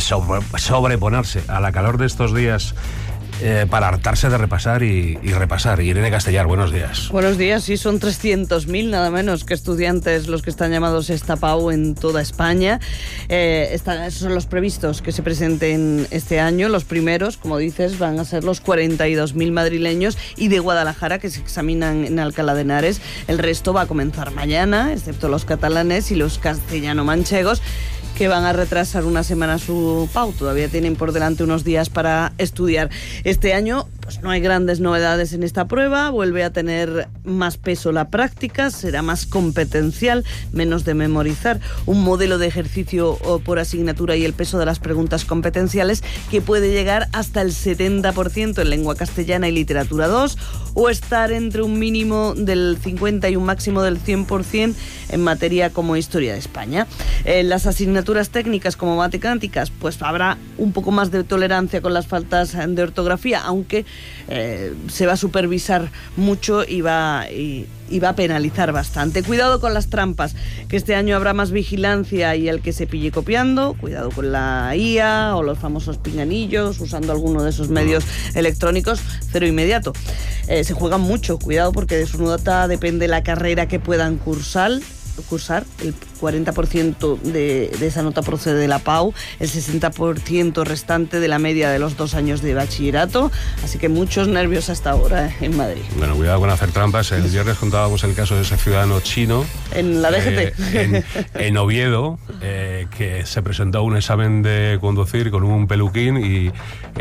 Speaker 12: sobreponerse a la calor de estos días para hartarse de repasar y repasar. Irene Castellar, buenos días.
Speaker 16: Buenos días, sí, son 300.000 nada menos que estudiantes los que están llamados a esta PAU en toda España. Esos son los previstos que se presenten este año. Los primeros, como dices, van a ser los 42.000 madrileños y de Guadalajara que se examinan en Alcalá de Henares. El resto va a comenzar mañana, excepto los catalanes y los castellano-manchegos, que van a retrasar una semana su PAU. Todavía tienen por delante unos días para estudiar. Este año pues no hay grandes novedades en esta prueba, vuelve a tener más peso la práctica, será más competencial, menos de memorizar, un modelo de ejercicio por asignatura y el peso de las preguntas competenciales que puede llegar hasta el 70% en lengua castellana y literatura 2, o estar entre un mínimo del 50 y un máximo del 100% en materia como historia de España. Las asignaturas técnicas como matemáticas, pues habrá un poco más de tolerancia con las faltas de ortografía, aunque se va a supervisar mucho y va a penalizar bastante. Cuidado con las trampas, que este año habrá más vigilancia y el que se pille copiando, cuidado con la IA o los famosos pinganillos, usando alguno de esos medios electrónicos, cero inmediato. Se juegan mucho, cuidado, porque de su nota depende la carrera que puedan cursar cursar. El 40% de esa nota procede de la PAU, el 60% restante de la media de los 2 años de bachillerato, así que muchos nervios hasta ahora en Madrid.
Speaker 12: Bueno, cuidado con hacer trampas. El viernes contábamos el caso de ese ciudadano chino
Speaker 16: en la DGT,
Speaker 12: en Oviedo, que se presentó a un examen de conducir con un peluquín y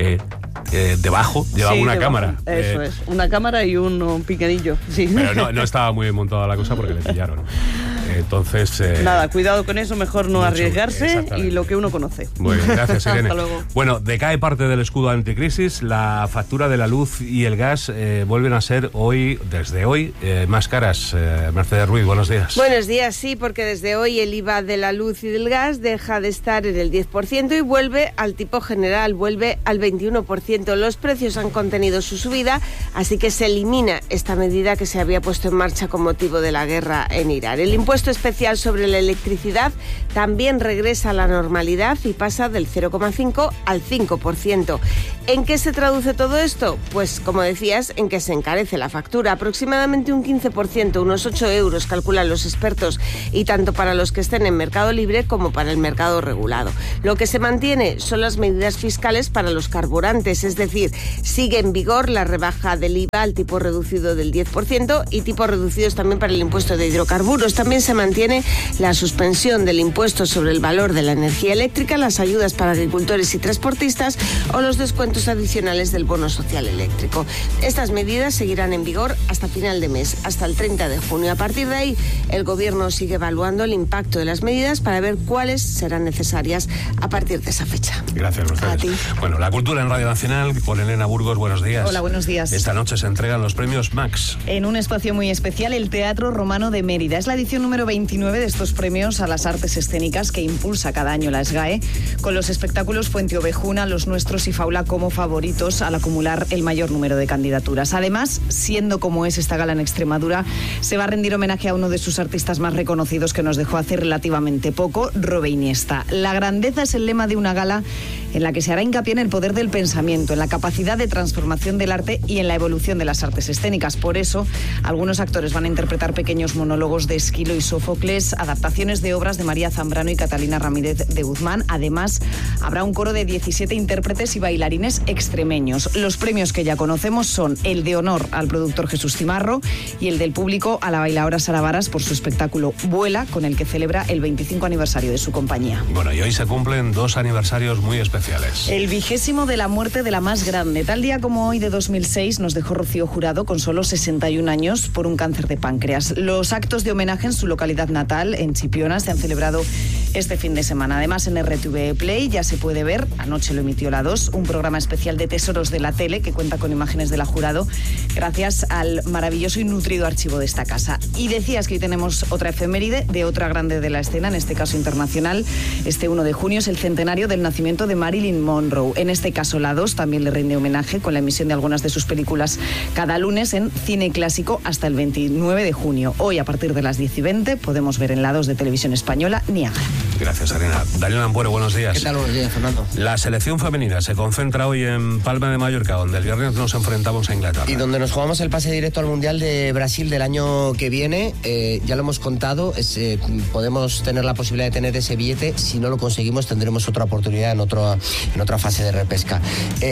Speaker 12: debajo llevaba una cámara.
Speaker 16: Eso es, una cámara y un piquerillo. Sí.
Speaker 12: Pero no estaba muy bien montada la cosa porque le pillaron. Entonces...
Speaker 16: nada, cuidado con eso, mejor no arriesgarse y lo que uno conoce.
Speaker 12: Muy bien, gracias, Irene.
Speaker 16: Hasta luego.
Speaker 12: Bueno, decae parte del escudo anticrisis. La factura de la luz y el gas vuelven a ser desde hoy, más caras. Mercedes Ruiz, buenos días.
Speaker 17: Buenos días, sí, porque desde hoy el IVA de la luz y del gas deja de estar en el 10% y vuelve al tipo general, vuelve al 21%. Los precios han contenido su subida, así que se elimina esta medida que se había puesto en marcha con motivo de la guerra en Irán. El impuesto especial sobre la electricidad también regresa a la normalidad y pasa del 0,5 al 5%. ¿En qué se traduce todo esto? Pues, como decías, en que se encarece la factura, aproximadamente un 15%, unos 8 euros, calculan los expertos, y tanto para los que estén en mercado libre como para el mercado regulado. Lo que se mantiene son las medidas fiscales para los carburantes, es decir, sigue en vigor la rebaja del IVA al tipo reducido del 10% y tipos reducidos también para el impuesto de hidrocarburos. También se mantiene la suspensión del impuesto sobre el valor de la energía eléctrica, las ayudas para agricultores y transportistas o los descuentos adicionales del bono social eléctrico. Estas medidas seguirán en vigor hasta final de mes, hasta el 30 de junio. A partir de ahí, el Gobierno sigue evaluando el impacto de las medidas para ver cuáles serán necesarias a partir de esa fecha.
Speaker 12: Gracias, Mercedes.
Speaker 17: A ti.
Speaker 12: Bueno, la cultura en Radio Nacional con Elena Burgos, buenos días.
Speaker 18: Hola, buenos días.
Speaker 12: Esta noche se entregan los premios Max.
Speaker 18: En un espacio muy especial, el Teatro Romano de Mérida. Es la edición número 29 de estos premios a las artes escénicas que impulsa cada año la SGAE, con los espectáculos Fuenteovejuna, Los Nuestros y Faula como favoritos al acumular el mayor número de candidaturas. Además, siendo como es esta gala en Extremadura, se va a rendir homenaje a uno de sus artistas más reconocidos que nos dejó hace relativamente poco, Robe Iniesta. La grandeza es el lema de una gala en la que se hará hincapié en el poder del pensamiento, en la capacidad de transformación del arte y en la evolución de las artes escénicas. Por eso, algunos actores van a interpretar pequeños monólogos de Esquilo y Sófocles, adaptaciones de obras de María Zambrano y Catalina Ramírez de Guzmán. Además, habrá un coro de 17 intérpretes y bailarines extremeños. Los premios que ya conocemos son el de honor al productor Jesús Cimarro y el del público a la bailaora Sara Varas por su espectáculo Vuela, con el que celebra el 25 aniversario de su compañía.
Speaker 12: Bueno, y hoy se cumplen 2 aniversarios muy especiales.
Speaker 18: El 20º de la muerte de la más grande. Tal día como hoy de 2006 nos dejó Rocío Jurado con solo 61 años por un cáncer de páncreas. Los actos de homenaje en su localidad natal, en Chipiona, se han celebrado este fin de semana. Además, en RTV Play ya se puede ver, anoche lo emitió la 2, un programa especial de Tesoros de la Tele que cuenta con imágenes de la Jurado gracias al maravilloso y nutrido archivo de esta casa. Y decías que hoy tenemos otra efeméride de otra grande de la escena, en este caso internacional. Este 1 de junio es el centenario del nacimiento de Marilyn Monroe. En este caso, la 2 también le rinde homenaje con la emisión de algunas de sus películas cada lunes en Cine Clásico hasta el 29 de junio. Hoy, a partir de las 10:20, podemos ver en la 2 de Televisión Española Niágara.
Speaker 12: Gracias, Arena. Daniel Ampuero, buenos días.
Speaker 19: ¿Qué tal? Buenos días, Fernando.
Speaker 12: La selección femenina se concentra hoy en Palma de Mallorca, donde el viernes nos enfrentamos a Inglaterra.
Speaker 19: Y donde nos jugamos el pase directo al Mundial de Brasil del año que viene. Ya lo hemos contado, podemos tener la posibilidad de tener ese billete. Si no lo conseguimos, tendremos otra oportunidad en otra fase de repesca.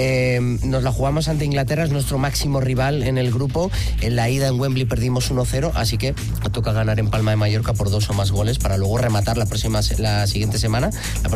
Speaker 19: Nos la jugamos ante Inglaterra, es nuestro máximo rival en el grupo. En la ida en Wembley perdimos 1-0, así que toca ganar en Palma de Mallorca por 2 o más goles para luego rematar la próxima semana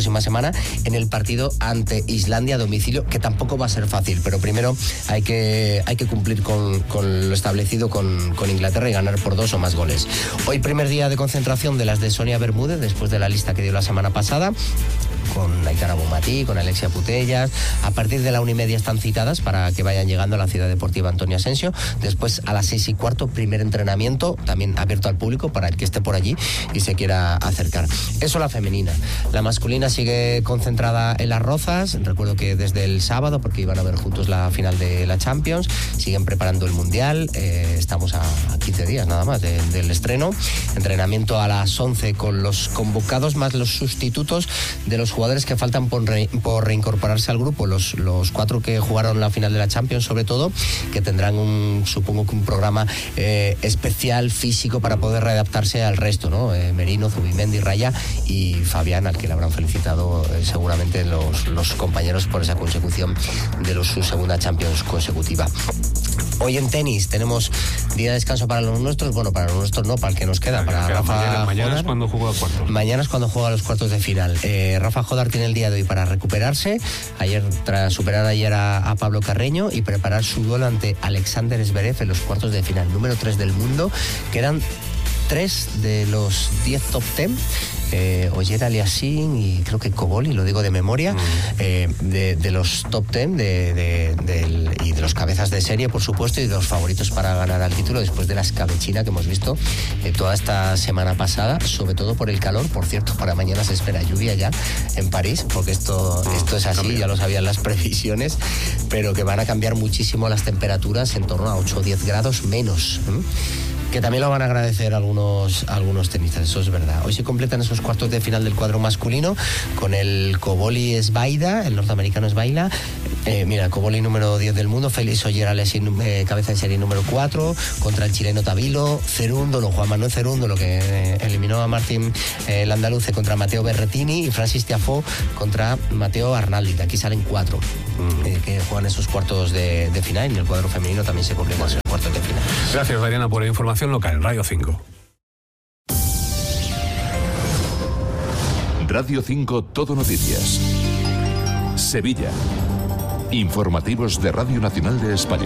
Speaker 19: en el partido ante Islandia a domicilio, que tampoco va a ser fácil, pero primero hay que cumplir con lo establecido con Inglaterra y ganar por 2 o más goles. Hoy primer día de concentración de las de Sonia Bermúdez, después de la lista que dio la semana pasada, con Aitana Bonmatí, con Alexia Putellas. A partir de la 1:30 están citadas para que vayan llegando a la Ciudad Deportiva Antonio Asensio. Después, a las 6:15, primer entrenamiento, también abierto al público para el que esté por allí y se quiera acercar. Eso la femenina. La masculina sigue concentrada en Las Rozas. Recuerdo que desde el sábado, porque iban a ver juntos la final de la Champions, siguen preparando el Mundial. Estamos a 15 días nada más del estreno. Entrenamiento a las 11 con los convocados más los sustitutos de los jugadores jugadores que faltan por reincorporarse al grupo, los 4 que jugaron la final de la Champions, sobre todo, que tendrán supongo que un programa especial, físico, para poder readaptarse al resto, ¿no? Merino, Zubimendi, Raya y Fabián, al que le habrán felicitado seguramente los compañeros por esa consecución de su segunda Champions consecutiva. Hoy en tenis tenemos día de descanso para los nuestros, bueno, para los nuestros no, para el que nos queda, para Rafa.
Speaker 12: Mañana es cuando juega cuartos.
Speaker 19: Mañana es cuando juega los cuartos de final. Rafa Jodar tiene el día de hoy para recuperarse, tras superar ayer a Pablo Carreño y preparar su duelo ante Alexander Zverev en los cuartos de final, número 3 del mundo. Quedan 3 de los 10 top 10. Oyer Aliassime y creo que Koboli, lo digo de memoria, de los top 10 y de los cabezas de serie, por supuesto, y de los favoritos para ganar al título después de la escabechina que hemos visto toda esta semana pasada, sobre todo por el calor. Por cierto, para mañana se espera lluvia ya en París, porque esto es así, ya lo sabían las previsiones, pero que van a cambiar muchísimo las temperaturas, en torno a 8 o 10 grados menos. Que también lo van a agradecer algunos tenistas, eso es verdad. Hoy se completan esos cuartos de final del cuadro masculino con el Koboli Svaida, el norteamericano Svaila. Mira, Koboli número 10 del mundo, Félix Oyer-Aliassime, cabeza de serie número 4, contra el chileno Tabilo, Cerúndolo, Juan Manuel Cerúndolo, que eliminó a Martín Landaluce, contra Matteo Berrettini, y Francis Tiafoe contra Matteo Arnaldi. De aquí salen 4 que juegan esos cuartos de final, y en el cuadro femenino también se completan esos cuartos de final.
Speaker 12: Gracias, Dariana, por la información local en Radio 5.
Speaker 11: Radio 5 Todo Noticias. Sevilla. Informativos de Radio Nacional de España.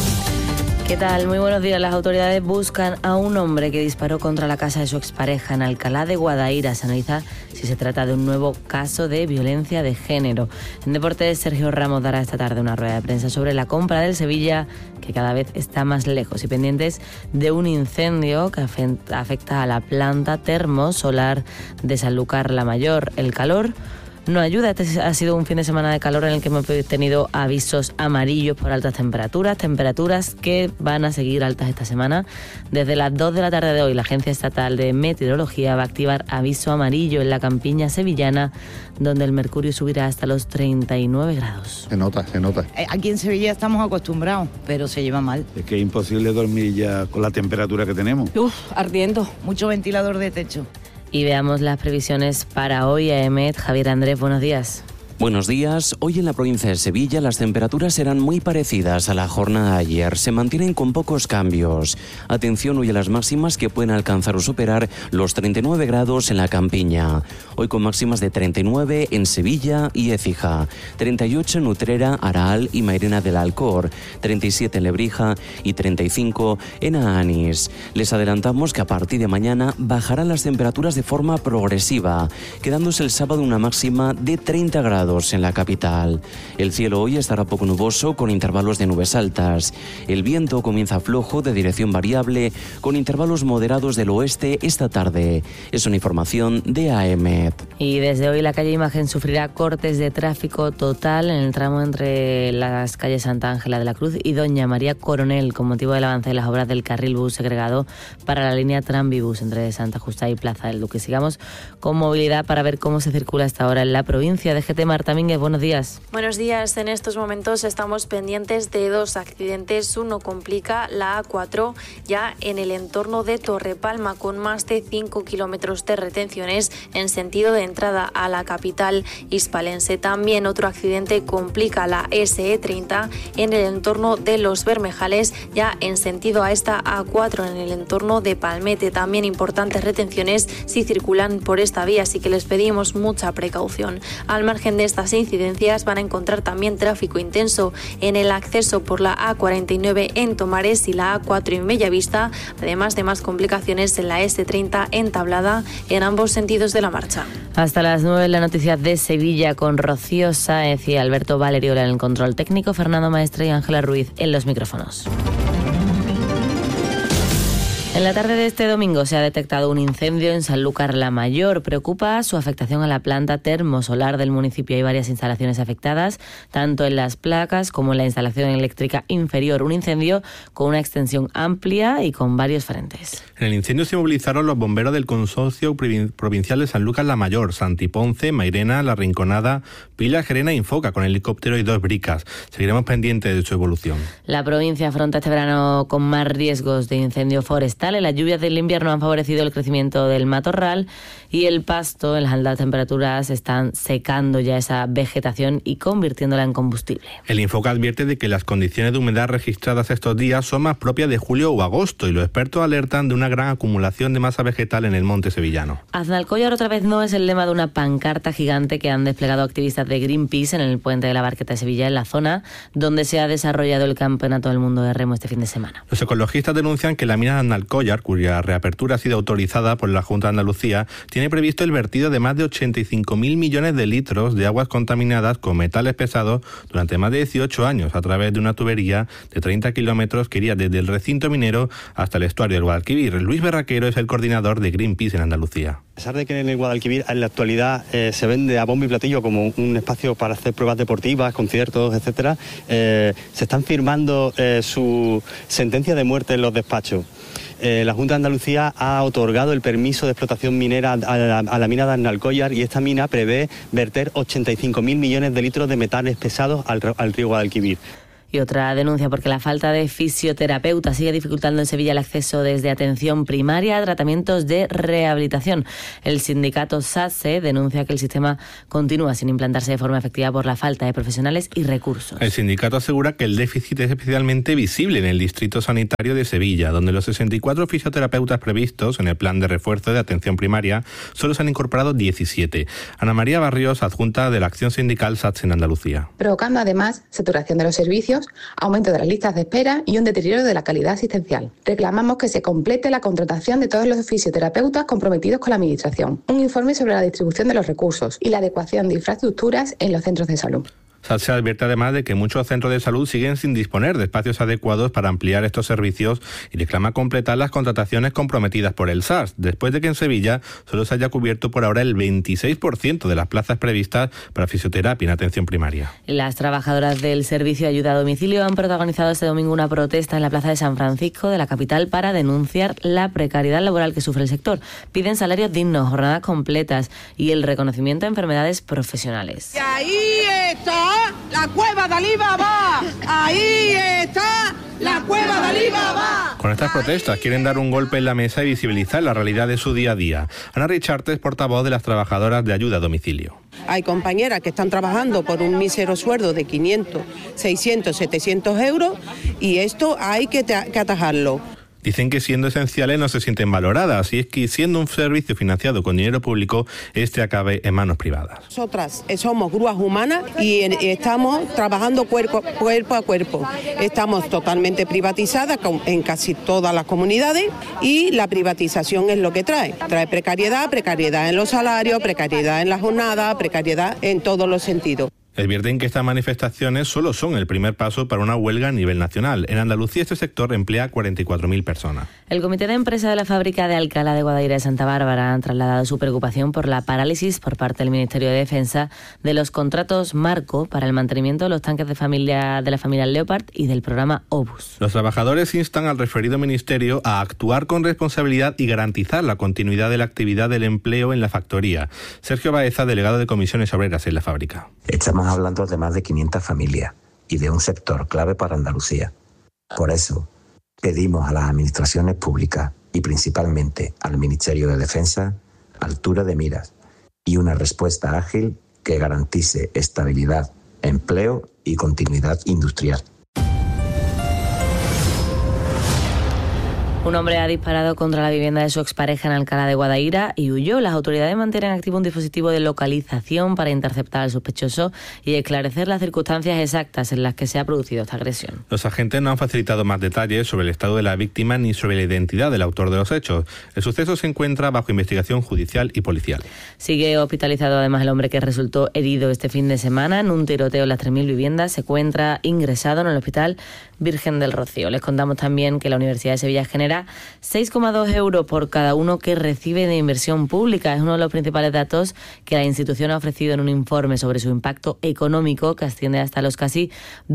Speaker 9: ¿Qué tal? Muy buenos días. Las autoridades buscan a un hombre que disparó contra la casa de su expareja en Alcalá de Guadaira. Se analiza si se trata de un nuevo caso de violencia de género. En deportes, Sergio Ramos dará esta tarde una rueda de prensa sobre la compra del Sevilla, que cada vez está más lejos, y pendientes de un incendio que afecta a la planta termosolar de Sanlúcar la Mayor. El calor no ayuda. Este ha sido un fin de semana de calor en el que hemos tenido avisos amarillos por altas temperaturas que van a seguir altas esta semana. Desde las 2 de la tarde de hoy, la Agencia Estatal de Meteorología va a activar aviso amarillo en la campiña sevillana, donde el mercurio subirá hasta los 39 grados.
Speaker 5: Se nota.
Speaker 15: Aquí en Sevilla estamos acostumbrados, pero se lleva mal.
Speaker 5: Es que es imposible dormir ya con la temperatura que tenemos.
Speaker 15: Ardiendo. Mucho ventilador de techo.
Speaker 9: Y veamos las previsiones para hoy. AEMET, Javier Andrés, buenos días.
Speaker 20: Buenos días. Hoy en la provincia de Sevilla las temperaturas serán muy parecidas a la jornada de ayer. Se mantienen con pocos cambios. Atención hoy a las máximas, que pueden alcanzar o superar los 39 grados en la campiña. Hoy con máximas de 39 en Sevilla y Écija, 38 en Utrera, Araal y Mairena del Alcor, 37 en Lebrija y 35 en Aanís. Les adelantamos que a partir de mañana bajarán las temperaturas de forma progresiva, quedándose el sábado una máxima de 30 grados en la capital. El cielo hoy estará poco nuboso, con intervalos de nubes altas. El viento comienza flojo, de dirección variable, con intervalos moderados del oeste esta tarde. Es una información de AEMET.
Speaker 9: Y desde hoy la calle Imagen sufrirá cortes de tráfico total en el tramo entre las calles Santa Ángela de la Cruz y Doña María Coronel, con motivo del avance de las obras del carril bus segregado para la línea Tranvibus entre Santa Justa y Plaza del Duque. Sigamos con movilidad para ver cómo se circula hasta ahora en la provincia. DGT Marta Mínguez, buenos días.
Speaker 21: Buenos días. En estos momentos estamos pendientes de 2 accidentes. Uno complica la A4 ya en el entorno de Torrepalma, con más de 5 kilómetros de retenciones en sentido de entrada a la capital hispalense. También otro accidente complica la SE30 en el entorno de Los Bermejales, ya en sentido a esta A4 en el entorno de Palmete. También importantes retenciones si circulan por esta vía, así que les pedimos mucha precaución. Al margen de estas incidencias, van a encontrar también tráfico intenso en el acceso por la A49 en Tomares y la A4 en Bellavista, además de más complicaciones en la S30 en Tablada en ambos sentidos de la marcha.
Speaker 9: Hasta las 9 la noticia de Sevilla con Rocío Sáez y Alberto Valeriola en el control técnico, Fernando Maestre y Ángela Ruiz en los micrófonos.
Speaker 3: En la tarde de este domingo se ha detectado un incendio en Sanlúcar la Mayor. Preocupa su afectación a la planta termosolar del municipio. Hay varias instalaciones afectadas, tanto en las placas como en la instalación eléctrica inferior. Un incendio con una extensión amplia y con varios frentes.
Speaker 6: En el incendio se movilizaron los bomberos del Consorcio Provincial de Sanlúcar la Mayor, Santiponce, Mairena, La Rinconada, Pila, Gerena e Infoca, con helicóptero y 2 bricas. Seguiremos pendientes de su evolución.
Speaker 3: La provincia afronta este verano con más riesgos de incendio forestal. Las lluvias del invierno han favorecido el crecimiento del matorral y el pasto. En las altas temperaturas están secando ya esa vegetación y convirtiéndola en combustible.
Speaker 6: El Infoca advierte de que las condiciones de humedad registradas estos días son más propias de julio o agosto y los expertos alertan de una gran acumulación de masa vegetal en el monte sevillano.
Speaker 3: Aznalcóllar otra vez no es el lema de una pancarta gigante que han desplegado activistas de Greenpeace en el puente de la Barqueta de Sevilla, en la zona donde se ha desarrollado el Campeonato del Mundo de Remo este fin de semana.
Speaker 6: Los ecologistas denuncian que la mina de Aznalcóllar, cuya reapertura ha sido autorizada por la Junta de Andalucía, tiene previsto el vertido de más de 85.000 millones de litros de aguas contaminadas con metales pesados durante más de 18 años a través de una tubería de 30 kilómetros que iría desde el recinto minero hasta el estuario del Guadalquivir. Luis Berraquero es el coordinador de Greenpeace en Andalucía.
Speaker 22: A pesar de que en el Guadalquivir en la actualidad se vende a bombo y platillo como un espacio para hacer pruebas deportivas, conciertos, etcétera, se están firmando su sentencia de muerte en los despachos. La Junta de Andalucía ha otorgado el permiso de explotación minera a la mina de Aznalcóllar y esta mina prevé verter 85.000 millones de litros de metales pesados al río Guadalquivir.
Speaker 3: Y otra denuncia porque la falta de fisioterapeutas sigue dificultando en Sevilla el acceso desde atención primaria a tratamientos de rehabilitación. El sindicato SATSE denuncia que el sistema continúa sin implantarse de forma efectiva por la falta de profesionales y recursos.
Speaker 6: El sindicato asegura que el déficit es especialmente visible en el distrito sanitario de Sevilla, donde los 64 fisioterapeutas previstos en el plan de refuerzo de atención primaria solo se han incorporado 17. Ana María Barrios, adjunta de la acción sindical SATSE en Andalucía.
Speaker 23: Provocando además saturación de los servicios, aumento de las listas de espera y un deterioro de la calidad asistencial. Reclamamos que se complete la contratación de todos los fisioterapeutas comprometidos con la Administración, un informe sobre la distribución de los recursos y la adecuación de infraestructuras en los centros de salud.
Speaker 6: SATSE advierte además de que muchos centros de salud siguen sin disponer de espacios adecuados para ampliar estos servicios y reclama completar las contrataciones comprometidas por el SARS, después de que en Sevilla solo se haya cubierto por ahora el 26% de las plazas previstas para fisioterapia en atención primaria.
Speaker 3: Las trabajadoras del servicio de ayuda a domicilio han protagonizado este domingo una protesta en la plaza de San Francisco de la capital para denunciar la precariedad laboral que sufre el sector. Piden salarios dignos, jornadas completas y el reconocimiento de enfermedades profesionales.
Speaker 24: Y ahí está la cueva de Alibaba. Ahí está la cueva de Alibaba.
Speaker 6: Con estas protestas quieren dar un golpe en la mesa y visibilizar la realidad de su día a día. Ana Richarte es portavoz de las trabajadoras de ayuda a domicilio.
Speaker 25: Hay compañeras que están trabajando por un mísero sueldo de 500, 600, 700 euros y esto hay que atajarlo.
Speaker 6: Dicen que siendo esenciales no se sienten valoradas y es que siendo un servicio financiado con dinero público, este acabe en manos privadas.
Speaker 25: Nosotras somos grúas humanas y estamos trabajando cuerpo a cuerpo. Estamos totalmente privatizadas en casi todas las comunidades y la privatización es lo que trae. Trae precariedad, precariedad en los salarios, precariedad en la jornada, precariedad en todos los sentidos.
Speaker 6: Advierten que estas manifestaciones solo son el primer paso para una huelga a nivel nacional. En Andalucía este sector emplea 44.000 personas.
Speaker 3: El Comité de Empresa de la Fábrica de Alcalá de Guadaira de Santa Bárbara han trasladado su preocupación por la parálisis por parte del Ministerio de Defensa de los contratos marco para el mantenimiento de los tanques de la familia Leopard y del programa Obus.
Speaker 6: Los trabajadores instan al referido ministerio a actuar con responsabilidad y garantizar la continuidad de la actividad del empleo en la factoría. Sergio Baeza, delegado de Comisiones Obreras en la fábrica.
Speaker 27: Estamos hablando de más de 500 familias y de un sector clave para Andalucía. Por eso, pedimos a las administraciones públicas y principalmente al Ministerio de Defensa altura de miras y una respuesta ágil que garantice estabilidad, empleo y continuidad industrial.
Speaker 3: Un hombre ha disparado contra la vivienda de su expareja en Alcalá de Guadaira y huyó. Las autoridades mantienen activo un dispositivo de localización para interceptar al sospechoso y esclarecer las circunstancias exactas en las que se ha producido esta agresión.
Speaker 6: Los agentes no han facilitado más detalles sobre el estado de la víctima ni sobre la identidad del autor de los hechos. El suceso se encuentra bajo investigación judicial y policial.
Speaker 3: Sigue hospitalizado además el hombre que resultó herido este fin de semana en un tiroteo en las 3.000 viviendas. Se encuentra ingresado en el hospital Virgen del Rocío. Les contamos también que la Universidad de Sevilla genera 6,2 euros por cada uno que recibe de inversión pública. Es uno de los principales datos que la institución ha ofrecido en un informe sobre su impacto económico, que asciende hasta los casi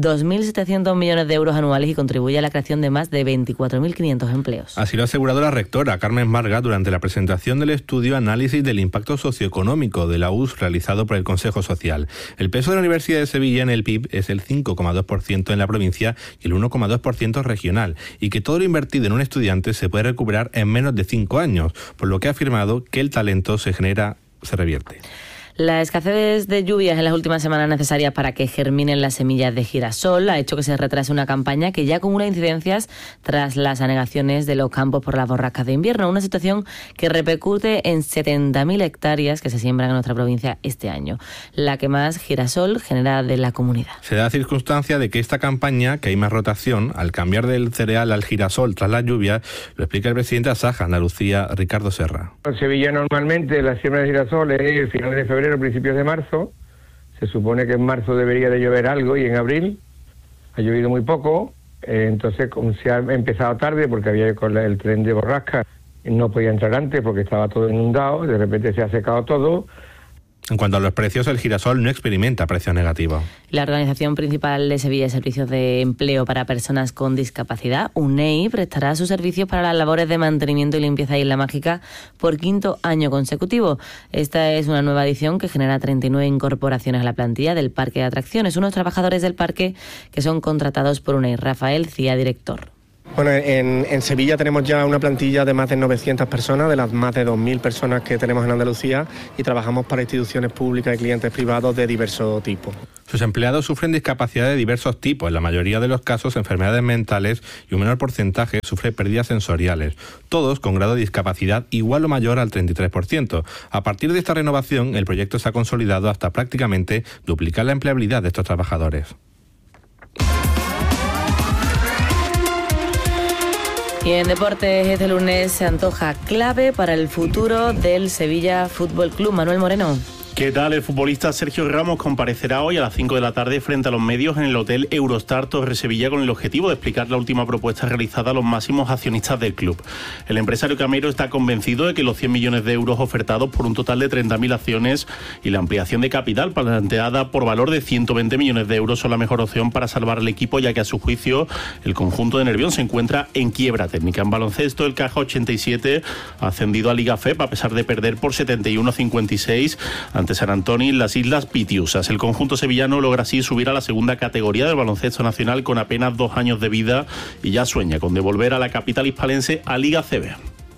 Speaker 3: 2.700 millones de euros anuales y contribuye a la creación de más de 24.500 empleos.
Speaker 6: Así lo ha asegurado la rectora Carmen Vargas durante la presentación del estudio Análisis del Impacto Socioeconómico de la US realizado por el Consejo Social. El peso de la Universidad de Sevilla en el PIB es el 5,2% en la provincia y el 1,2% regional, y que todo lo invertido en un estudiante se puede recuperar en menos de 5 años, por lo que ha afirmado que el talento se revierte.
Speaker 3: La escasez de lluvias en las últimas semanas necesarias para que germinen las semillas de girasol ha hecho que se retrase una campaña que ya acumula incidencias tras las anegaciones de los campos por las borrascas de invierno, una situación que repercute en 70.000 hectáreas que se siembran en nuestra provincia este año, la que más girasol genera de la comunidad.
Speaker 6: Se da la circunstancia de que esta campaña, que hay más rotación, al cambiar del cereal al girasol tras las lluvias, lo explica el presidente de Asaja Andalucía, Ricardo Serra.
Speaker 1: En Sevilla normalmente la siembra de girasol es finales de febrero, principios de marzo. Se supone que en marzo debería de llover algo y en abril ha llovido muy poco. Entonces, como se ha empezado tarde porque había con el tren de borrasca, no podía entrar antes porque estaba todo inundado, de repente se ha secado todo.
Speaker 6: En cuanto a los precios, el girasol no experimenta precios negativos.
Speaker 3: La Organización Principal de Sevilla de Servicios de Empleo para Personas con Discapacidad, UNEI, prestará sus servicios para las labores de mantenimiento y limpieza de Isla Mágica por 5º año consecutivo. Esta es una nueva edición que genera 39 incorporaciones a la plantilla del Parque de Atracciones. Unos trabajadores del parque que son contratados por UNEI. Rafael Cía, director.
Speaker 2: Bueno, en Sevilla tenemos ya una plantilla de más de 900 personas, de las más de 2.000 personas que tenemos en Andalucía, y trabajamos para instituciones públicas y clientes privados de diversos tipos.
Speaker 6: Sus empleados sufren discapacidad de diversos tipos, en la mayoría de los casos enfermedades mentales, y un menor porcentaje sufre pérdidas sensoriales, todos con grado de discapacidad igual o mayor al 33%. A partir de esta renovación, el proyecto se ha consolidado hasta prácticamente duplicar la empleabilidad de estos trabajadores.
Speaker 3: Y en deportes, este lunes se antoja clave para el futuro del Sevilla Fútbol Club. Manuel Moreno.
Speaker 4: ¿Qué tal? El futbolista Sergio Ramos comparecerá hoy a las 5 de la tarde frente a los medios en el Hotel Eurostar Torre Sevilla con el objetivo de explicar la última propuesta realizada a los máximos accionistas del club. El empresario camero está convencido de que los 100 millones de euros ofertados por un total de 30.000 acciones y la ampliación de capital planteada por valor de 120 millones de euros son la mejor opción para salvar al equipo, ya que a su juicio el conjunto de Nervión se encuentra en quiebra técnica. En baloncesto, el Caja 87 ha ascendido a Liga FEP a pesar de perder por 71-56 ante San Antonio en las Islas Pitiusas. El conjunto sevillano logra así subir a la segunda categoría del baloncesto nacional con apenas 2 años de vida y ya sueña con devolver a la capital hispalense a Liga CB.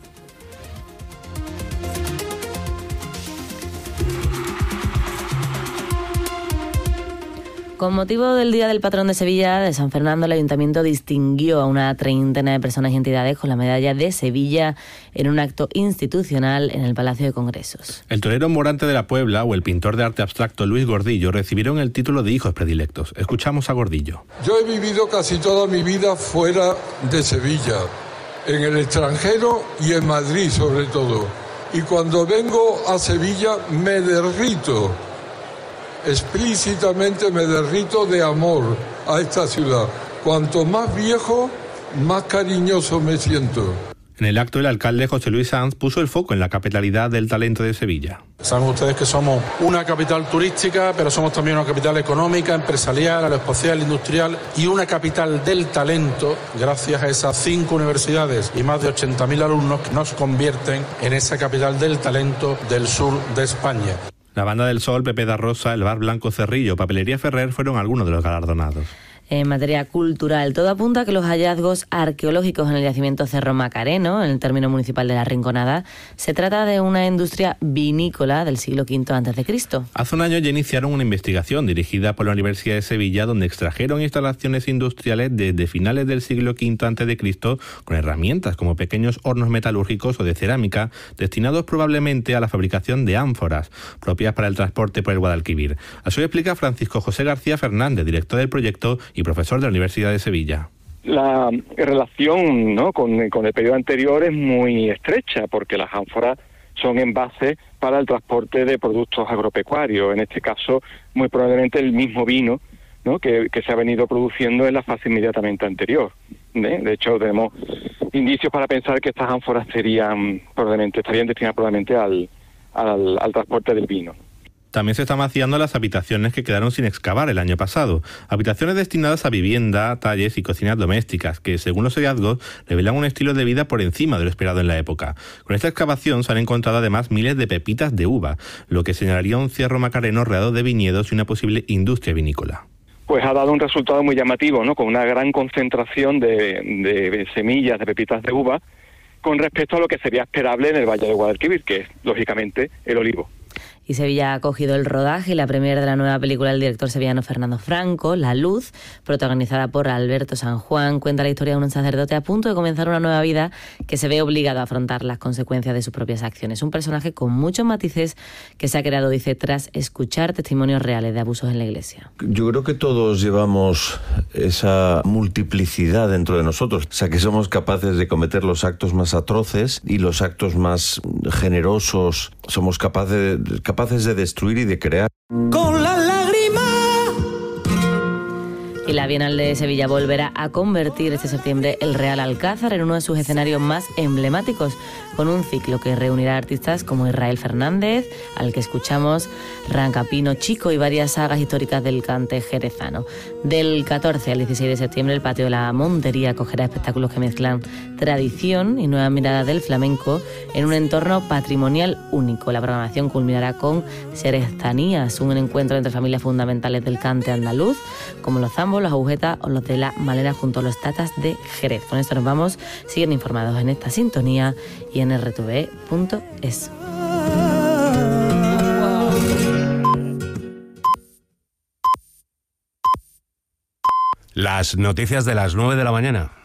Speaker 3: Con motivo del Día del Patrón de Sevilla, de San Fernando, el Ayuntamiento distinguió a una treintena de personas y entidades con la medalla de Sevilla en un acto institucional en el Palacio de Congresos.
Speaker 6: El torero Morante de la Puebla o el pintor de arte abstracto Luis Gordillo recibieron el título de hijos predilectos. Escuchamos a Gordillo.
Speaker 7: Yo he vivido casi toda mi vida fuera de Sevilla, en el extranjero y en Madrid sobre todo. Y cuando vengo a Sevilla me derrito. Explícitamente me derrito de amor a esta ciudad. Cuanto más viejo, más cariñoso me siento.
Speaker 6: En el acto, el alcalde José Luis Sanz puso el foco en la capitalidad del talento de Sevilla.
Speaker 8: Saben ustedes que somos una capital turística, pero somos también una capital económica, empresarial, aeroespacial, industrial y una capital del talento, gracias a esas 5 universidades y más de 80.000 alumnos que nos convierten en esa capital del talento del sur de España.
Speaker 6: La Banda del Sol, Pepe da Rosa, el Bar Blanco Cerrillo, Papelería Ferrer fueron algunos de los galardonados.
Speaker 3: En materia cultural, todo apunta a que los hallazgos arqueológicos en el yacimiento Cerro Macareno, en el término municipal de La Rinconada, se trata de una industria vinícola del siglo V a.C.
Speaker 6: Hace un año ya iniciaron una investigación dirigida por la Universidad de Sevilla, donde extrajeron instalaciones industriales desde finales del siglo V a.C. con herramientas como pequeños hornos metalúrgicos o de cerámica, destinados probablemente a la fabricación de ánforas, propias para el transporte por el Guadalquivir. Así lo explica Francisco José García Fernández, director del proyecto y profesor de la Universidad de Sevilla.
Speaker 10: La relación, ¿no?, con el periodo anterior es muy estrecha, porque las ánforas son envases para el transporte de productos agropecuarios, en este caso muy probablemente el mismo vino ¿no?, que se ha venido produciendo en la fase inmediatamente anterior. De hecho, tenemos indicios para pensar que estas ánforas estarían destinadas probablemente al transporte del vino.
Speaker 6: También se están vaciando las habitaciones que quedaron sin excavar el año pasado. Habitaciones destinadas a vivienda, talles y cocinas domésticas, que según los hallazgos revelan un estilo de vida por encima de lo esperado en la época. Con esta excavación se han encontrado además miles de pepitas de uva, lo que señalaría un Cierro Macareno rodeado de viñedos y una posible industria vinícola.
Speaker 10: Pues ha dado un resultado muy llamativo, ¿no?, con una gran concentración de semillas de pepitas de uva con respecto a lo que sería esperable en el Valle de Guadalquivir, que es, lógicamente, el olivo.
Speaker 3: Y Sevilla ha acogido el rodaje y la premier de la nueva película del director sevillano Fernando Franco, La Luz, protagonizada por Alberto San Juan. Cuenta la historia de un sacerdote a punto de comenzar una nueva vida que se ve obligado a afrontar las consecuencias de sus propias acciones. Un personaje con muchos matices que se ha creado, dice, tras escuchar testimonios reales de abusos en la Iglesia.
Speaker 13: Yo creo que todos llevamos esa multiplicidad dentro de nosotros, o sea, que somos capaces de cometer los actos más atroces y los actos más generosos. Somos capaces de destruir y de crear.
Speaker 3: Con las lágrimas. Y la Bienal de Sevilla volverá a convertir este septiembre el Real Alcázar en uno de sus escenarios más emblemáticos, con un ciclo que reunirá artistas como Israel Fernández, al que escuchamos, Rancapino Chico y varias sagas históricas del cante jerezano. Del 14 al 16 de septiembre el Patio de la Montería acogerá espectáculos que mezclan tradición y nuevas miradas del flamenco en un entorno patrimonial único. La programación culminará con Serestanías, un encuentro entre familias fundamentales del cante andaluz, como los zambos, los agujetas o los de la Malena junto a los tatas de Jerez. Con esto nos vamos. Siguen informados en esta sintonía y en rtve.es.
Speaker 12: Las noticias de las 9 de la mañana.